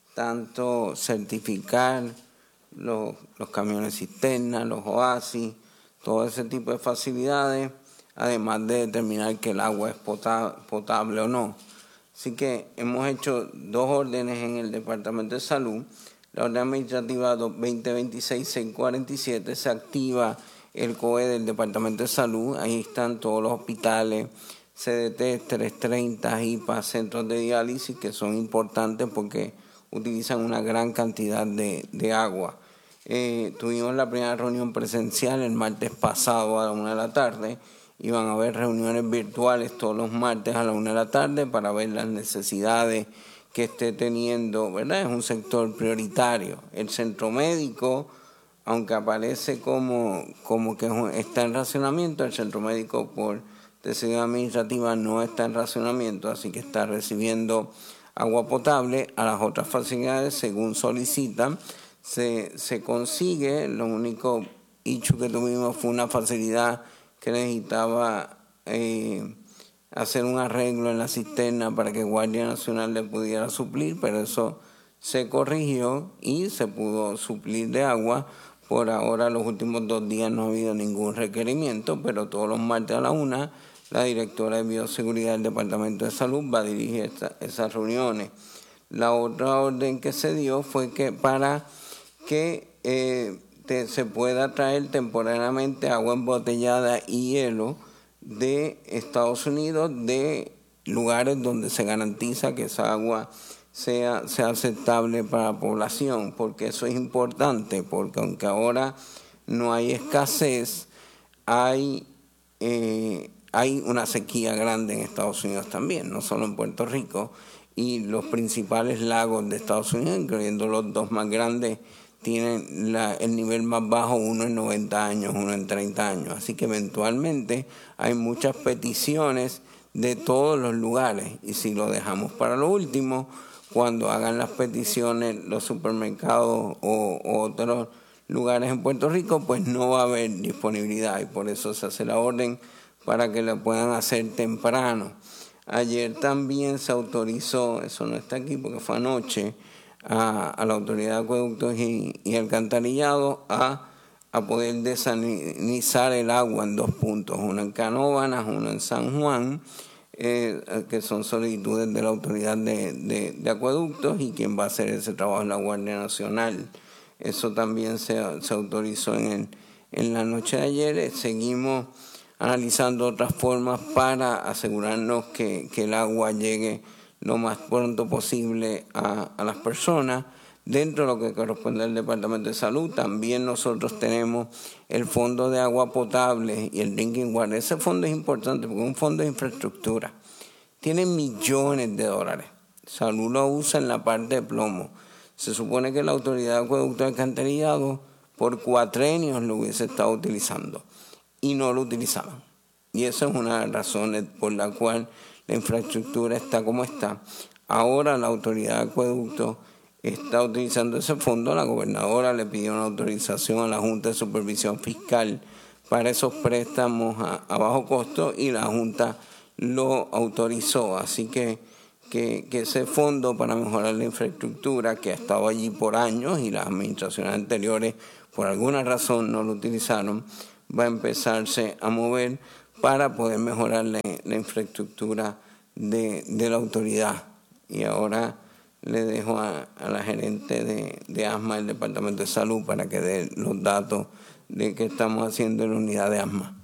tanto certificar los, los camiones cisterna, los oasis, todo ese tipo de facilidades, además de determinar que el agua es potable, potable o no. Así que hemos hecho dos órdenes en el Departamento de Salud. La orden administrativa veinte veintiséis seiscientos cuarenta y siete se activa el C O E del Departamento de Salud. Ahí están todos los hospitales, C D T, trescientos treinta, I P A, centros de diálisis, que son importantes porque utilizan una gran cantidad de, de agua. Eh, tuvimos la primera reunión presencial el martes pasado a la una de la tarde. Iban a haber reuniones virtuales todos los martes a la una de la tarde para ver las necesidades que esté teniendo, ¿verdad? Es un sector prioritario. El centro médico, aunque aparece como, como que está en racionamiento, el centro médico por decisión administrativa no está en racionamiento, así que está recibiendo agua potable. A las otras facilidades, según solicitan, se, se consigue. Lo único hecho que tuvimos fue una facilidad que necesitaba eh, hacer un arreglo en la cisterna para que Guardia Nacional le pudiera suplir, pero eso se corrigió y se pudo suplir de agua. Por ahora, los últimos dos días no ha habido ningún requerimiento, pero todos los martes a la una, la directora de Bioseguridad del Departamento de Salud va a dirigir esta, esas reuniones. La otra orden que se dio fue que para que eh, te, se pueda traer temporariamente agua embotellada y hielo de Estados Unidos, de lugares donde se garantiza que esa agua sea, sea aceptable para la población, porque eso es importante, porque aunque ahora no hay escasez, hay, eh, hay una sequía grande en Estados Unidos también, no solo en Puerto Rico, y los principales lagos de Estados Unidos, incluyendo los dos más grandes, tienen la, el nivel más bajo, uno en noventa años, uno en treinta años. Así que eventualmente hay muchas peticiones de todos los lugares. Y si lo dejamos para lo último, cuando hagan las peticiones los supermercados o, o otros lugares en Puerto Rico, pues no va a haber disponibilidad. Y por eso se hace la orden para que lo puedan hacer temprano. Ayer también se autorizó, eso no está aquí porque fue anoche, A, a la Autoridad de Acueductos y, y Alcantarillado a, a poder desalinizar el agua en dos puntos, uno en Canóvanas, uno en San Juan, eh, que son solicitudes de la Autoridad de, de, de Acueductos, y quien va a hacer ese trabajo es la Guardia Nacional. Eso también se, se autorizó en, el, en la noche de ayer. Seguimos analizando otras formas para asegurarnos que, que el agua llegue lo más pronto posible a, a las personas. dentro de lo que corresponde al Departamento de Salud. También nosotros tenemos el Fondo de Agua Potable y el Drinking Water. Ese fondo es importante porque es un fondo de infraestructura. Tiene millones de dólares. Salud lo usa en la parte de plomo. Se supone que la Autoridad de Acueducto y Alcantarillado por cuatrenios lo hubiese estado utilizando y no lo utilizaban. Y esa es una de las razones por la cual la infraestructura está como está. Ahora la Autoridad de Acueducto está utilizando ese fondo. La gobernadora le pidió una autorización a la Junta de Supervisión Fiscal para esos préstamos a, a bajo costo y la Junta lo autorizó. Así que, que, que ese fondo para mejorar la infraestructura, que ha estado allí por años y las administraciones anteriores por alguna razón no lo utilizaron, va a empezarse a mover para poder mejorar la, la infraestructura de, de la autoridad. Y ahora le dejo a, a la gerente de, de asma del Departamento de Salud para que dé los datos de qué estamos haciendo en la unidad de asma.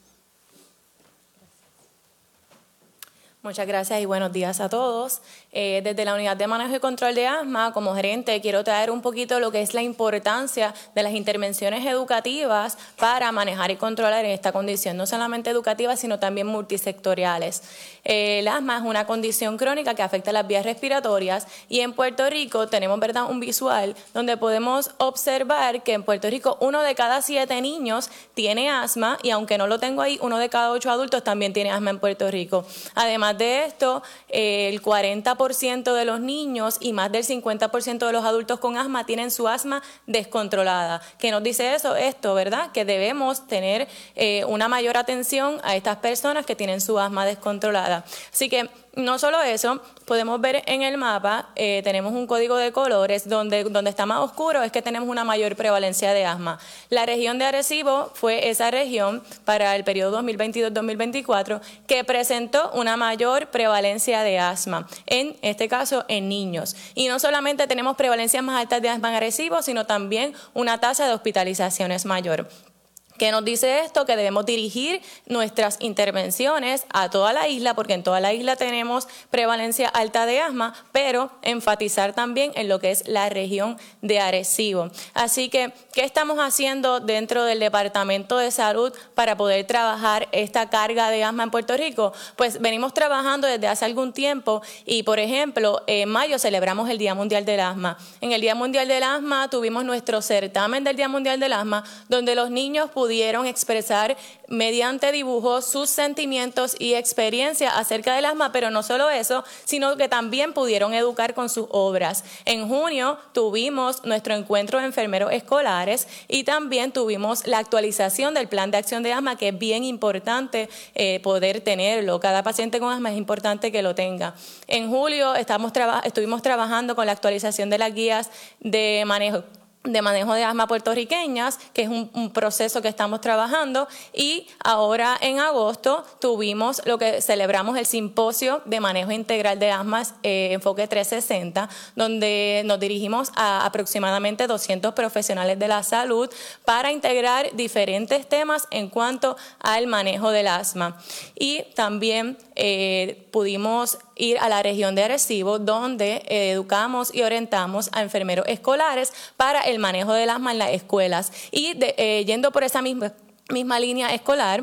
Muchas gracias y buenos días a todos. Eh, desde la Unidad de Manejo y Control de Asma, como gerente, quiero traer un poquito lo que es la importancia de las intervenciones educativas para manejar y controlar esta condición, no solamente educativas, sino también multisectoriales. Eh, el asma es una condición crónica que afecta las vías respiratorias y en Puerto Rico tenemos, ¿verdad?, un visual donde podemos observar que en Puerto Rico uno de cada siete niños tiene asma y aunque no lo tengo ahí, uno de cada ocho adultos también tiene asma en Puerto Rico. Además de esto, eh, el cuarenta por ciento de los niños y más del cincuenta por ciento de los adultos con asma tienen su asma descontrolada. ¿Qué nos dice eso? Esto, ¿verdad? Que debemos tener eh, una mayor atención a estas personas que tienen su asma descontrolada. Así que no solo eso, podemos ver en el mapa, eh, tenemos un código de colores donde, donde está más oscuro es que tenemos una mayor prevalencia de asma. La región de Arecibo fue esa región para el periodo dos mil veintidós dos mil veinticuatro que presentó una mayor prevalencia de asma, en este caso en niños. Y no solamente tenemos prevalencias más altas de asma en Arecibo, sino también una tasa de hospitalizaciones mayor. ¿Qué nos dice esto? Que debemos dirigir nuestras intervenciones a toda la isla, porque en toda la isla tenemos prevalencia alta de asma, pero enfatizar también en lo que es la región de Arecibo. Así que, ¿qué estamos haciendo dentro del Departamento de Salud para poder trabajar esta carga de asma en Puerto Rico? Pues venimos trabajando desde hace algún tiempo y, por ejemplo, en mayo celebramos el Día Mundial del Asma. En el Día Mundial del Asma tuvimos nuestro certamen del Día Mundial del Asma, donde los niños pudieron pudieron expresar mediante dibujos sus sentimientos y experiencias acerca del asma, pero no solo eso, sino que también pudieron educar con sus obras. En junio tuvimos nuestro encuentro de enfermeros escolares y también tuvimos la actualización del plan de acción de asma, que es bien importante eh, poder tenerlo. Cada paciente con asma es importante que lo tenga. En julio estamos traba- estuvimos trabajando con la actualización de las guías de manejo de manejo de asma puertorriqueñas, que es un, un proceso que estamos trabajando, y ahora en agosto tuvimos lo que celebramos el simposio de manejo integral de asma, eh, enfoque trescientos sesenta, donde nos dirigimos a aproximadamente doscientos profesionales de la salud para integrar diferentes temas en cuanto al manejo del asma. Y también eh, pudimos ir a la región de Arecibo, donde eh, educamos y orientamos a enfermeros escolares para el manejo del asma en las escuelas. Y de, eh, yendo por esa misma, misma línea escolar,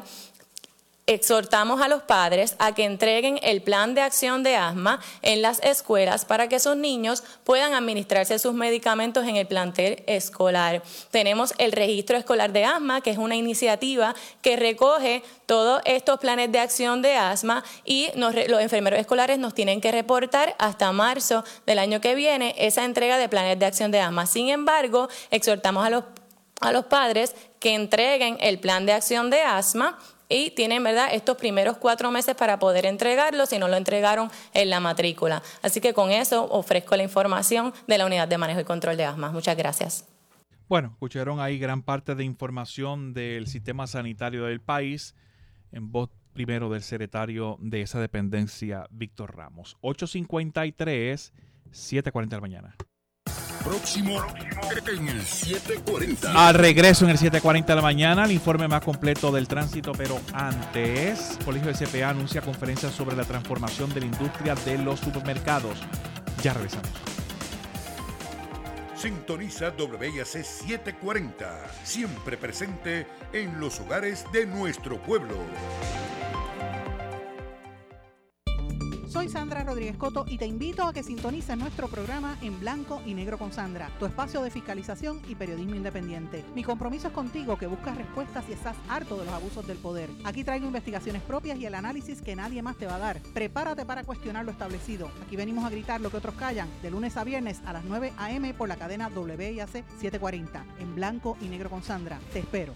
exhortamos a los padres a que entreguen el plan de acción de asma en las escuelas para que esos niños puedan administrarse sus medicamentos en el plantel escolar. Tenemos el registro escolar de asma, que es una iniciativa que recoge todos estos planes de acción de asma y nos, los enfermeros escolares nos tienen que reportar hasta marzo del año que viene esa entrega de planes de acción de asma. Sin embargo, exhortamos a los, a los padres que entreguen el plan de acción de asma y tienen, ¿verdad?, estos primeros cuatro meses para poder entregarlo si no lo entregaron en la matrícula. Así que con eso ofrezco la información de la Unidad de Manejo y Control de Asma. Muchas gracias. Bueno, escucharon ahí gran parte de información del sistema sanitario del país en voz primero del secretario de esa dependencia, Víctor Ramos. ocho cincuenta y tres, siete cuarenta de la mañana. Próximo en el siete cuarenta. Al regreso en el siete cuarenta de la mañana, el informe más completo del tránsito, pero antes, Colegio de C P A anuncia conferencia sobre la transformación de la industria de los supermercados. Ya regresamos. Sintoniza W I A C setecientos cuarenta, siempre presente en los hogares de nuestro pueblo. Soy Sandra Rodríguez Coto y te invito a que sintonices nuestro programa En Blanco y Negro con Sandra, tu espacio de fiscalización y periodismo independiente. Mi compromiso es contigo, que buscas respuestas y estás harto de los abusos del poder. Aquí traigo investigaciones propias y el análisis que nadie más te va a dar. Prepárate para cuestionar lo establecido. Aquí venimos a gritar lo que otros callan, de lunes a viernes a las nueve a eme por la cadena W I A C setecientos cuarenta. En Blanco y Negro con Sandra. Te espero.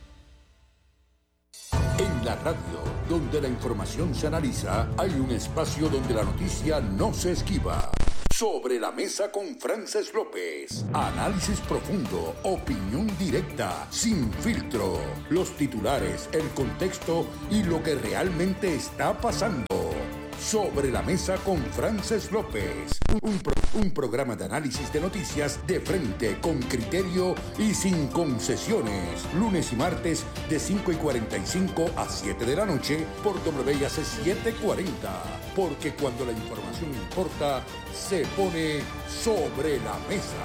En la radio, donde la información se analiza, hay un espacio donde la noticia no se esquiva. Sobre la mesa con Frances López. Análisis profundo, opinión directa, sin filtro. Los titulares, el contexto y lo que realmente está pasando. Sobre la mesa con Frances López. Un, pro, un programa de análisis de noticias de frente, con criterio y sin concesiones. Lunes y martes de cinco y cuarenta y cinco a siete de la noche por W I A C setecientos cuarenta. Porque cuando la información importa, se pone sobre la mesa.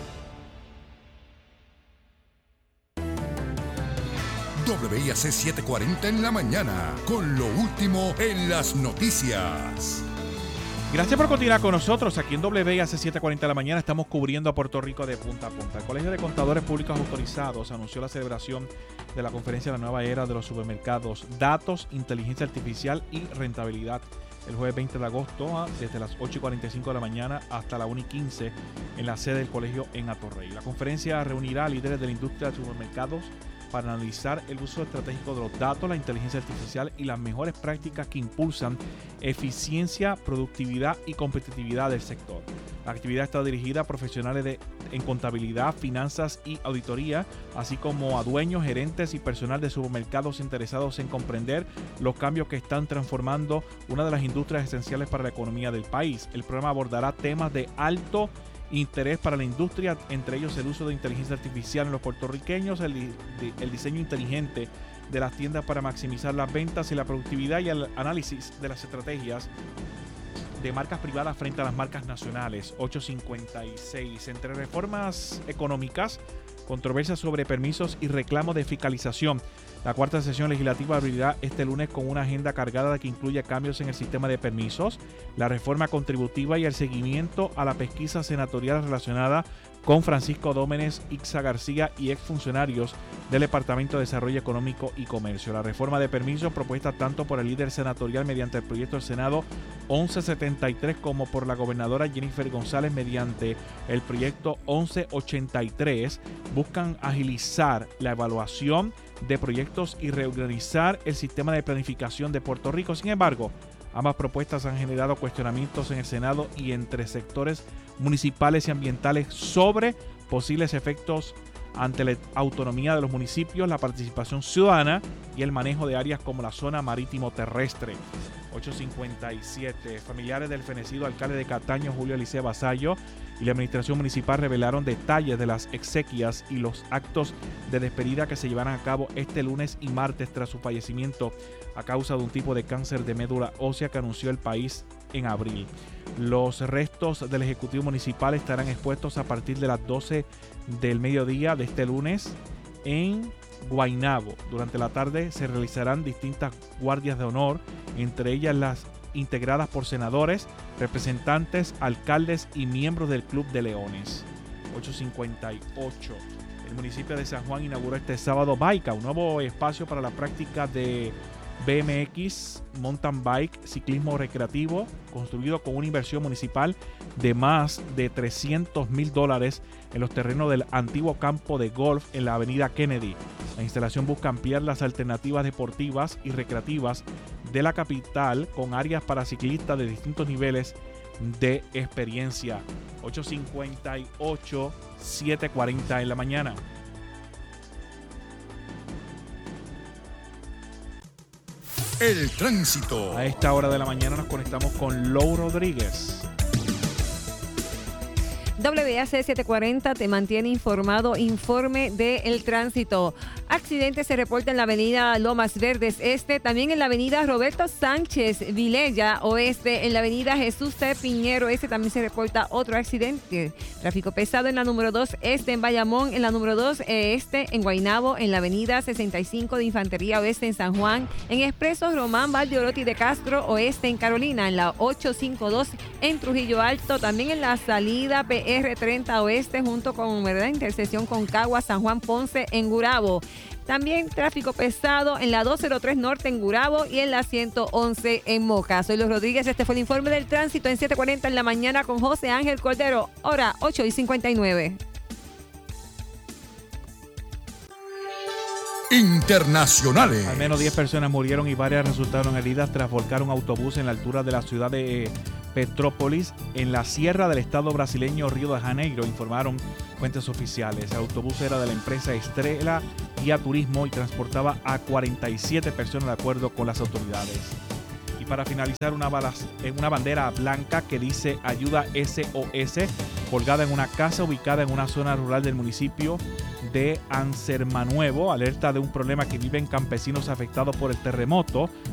W I A C setecientos cuarenta en la mañana, con lo último en las noticias. Gracias por continuar con nosotros. Aquí en W I A C setecientos cuarenta de la mañana estamos cubriendo a Puerto Rico de punta a punta. El Colegio de Contadores Públicos Autorizados anunció la celebración de la conferencia de la nueva era de los supermercados, datos, inteligencia artificial y rentabilidad, el jueves veinte de agosto desde las ocho y cuarenta y cinco de la mañana hasta la una y quince en la sede del colegio en Atorrey. La conferencia reunirá a líderes de la industria de supermercados para analizar el uso estratégico de los datos, la inteligencia artificial y las mejores prácticas que impulsan eficiencia, productividad y competitividad del sector. La actividad está dirigida a profesionales de, en contabilidad, finanzas y auditoría, así como a dueños, gerentes y personal de supermercados interesados en comprender los cambios que están transformando una de las industrias esenciales para la economía del país. El programa abordará temas de alto interés para la industria, entre ellos el uso de inteligencia artificial en los puertorriqueños, el, el diseño inteligente de las tiendas para maximizar las ventas y la productividad, y el análisis de las estrategias de marcas privadas frente a las marcas nacionales. ocho cincuenta y seis. Entre reformas económicas, controversias sobre permisos y reclamos de fiscalización. La cuarta sesión legislativa abrirá este lunes con una agenda cargada que incluye cambios en el sistema de permisos, la reforma contributiva y el seguimiento a la pesquisa senatorial relacionada con Francisco Dómenes, Ixa García y exfuncionarios del Departamento de Desarrollo Económico y Comercio. La reforma de permisos, propuesta tanto por el líder senatorial mediante el proyecto del Senado once setenta y tres como por la gobernadora Jennifer González mediante el proyecto once ochenta y tres, buscan agilizar la evaluación de proyectos y reorganizar el sistema de planificación de Puerto Rico. Sin embargo, ambas propuestas han generado cuestionamientos en el Senado y entre sectores municipales y ambientales sobre posibles efectos ante la autonomía de los municipios, la participación ciudadana y el manejo de áreas como la zona marítimo terrestre. ocho cincuenta y siete. Familiares del fenecido alcalde de Cataño, Julio Eliseo Vasallo, y la administración municipal revelaron detalles de las exequias y los actos de despedida que se llevarán a cabo este lunes y martes tras su fallecimiento a causa de un tipo de cáncer de médula ósea que anunció el país en abril. Los restos del Ejecutivo Municipal estarán expuestos a partir de las doce del mediodía de este lunes en Guaynabo. Durante la tarde se realizarán distintas guardias de honor, entre ellas las integradas por senadores, representantes, alcaldes y miembros del Club de Leones. ocho cincuenta y ocho. El municipio de San Juan inauguró este sábado Baica, un nuevo espacio para la práctica de B M X, mountain bike, ciclismo recreativo, construido con una inversión municipal de más de trescientos mil dólares en los terrenos del antiguo campo de golf en la avenida Kennedy. La instalación busca ampliar las alternativas deportivas y recreativas de la capital con áreas para ciclistas de distintos niveles de experiencia. ocho cincuenta y ocho, siete cuarenta en la mañana. El tránsito. A esta hora de la mañana nos conectamos con Lou Rodríguez. W A C setecientos cuarenta te mantiene informado. Informe del tránsito. Accidente se reporta en la avenida Lomas Verdes Este, también en la avenida Roberto Sánchez Vilella Oeste, en la avenida Jesús T. Piñero Este también se reporta otro accidente. Tráfico pesado en la número dos Este en Bayamón, en la número dos Este en Guaynabo, en la avenida sesenta y cinco de Infantería Oeste en San Juan, en Expreso Román Valdeorotti de Castro Oeste en Carolina, en la ochocientos cincuenta y dos en Trujillo Alto, también en la salida P R treinta Oeste junto con ¿verdad? intersección con Cagua, San Juan Ponce en Gurabo. También tráfico pesado en la doscientos tres Norte en Gurabo y en la ciento once en Moca. Soy Los Rodríguez, este fue el informe del tránsito en siete cuarenta en la mañana con José Ángel Cordero, hora ocho y cincuenta y nueve. Internacionales. Al menos diez personas murieron y varias resultaron heridas tras volcar un autobús en la altura de la ciudad de Petrópolis, en la sierra del estado brasileño Río de Janeiro, informaron fuentes oficiales. El autobús era de la empresa Estrella Guía Turismo y transportaba a cuarenta y siete personas de acuerdo con las autoridades. Y para finalizar, una, balas, una bandera blanca que dice Ayuda S O S colgada en una casa ubicada en una zona rural del municipio de Ansermanuevo, alerta de un problema que viven campesinos afectados por el terremoto.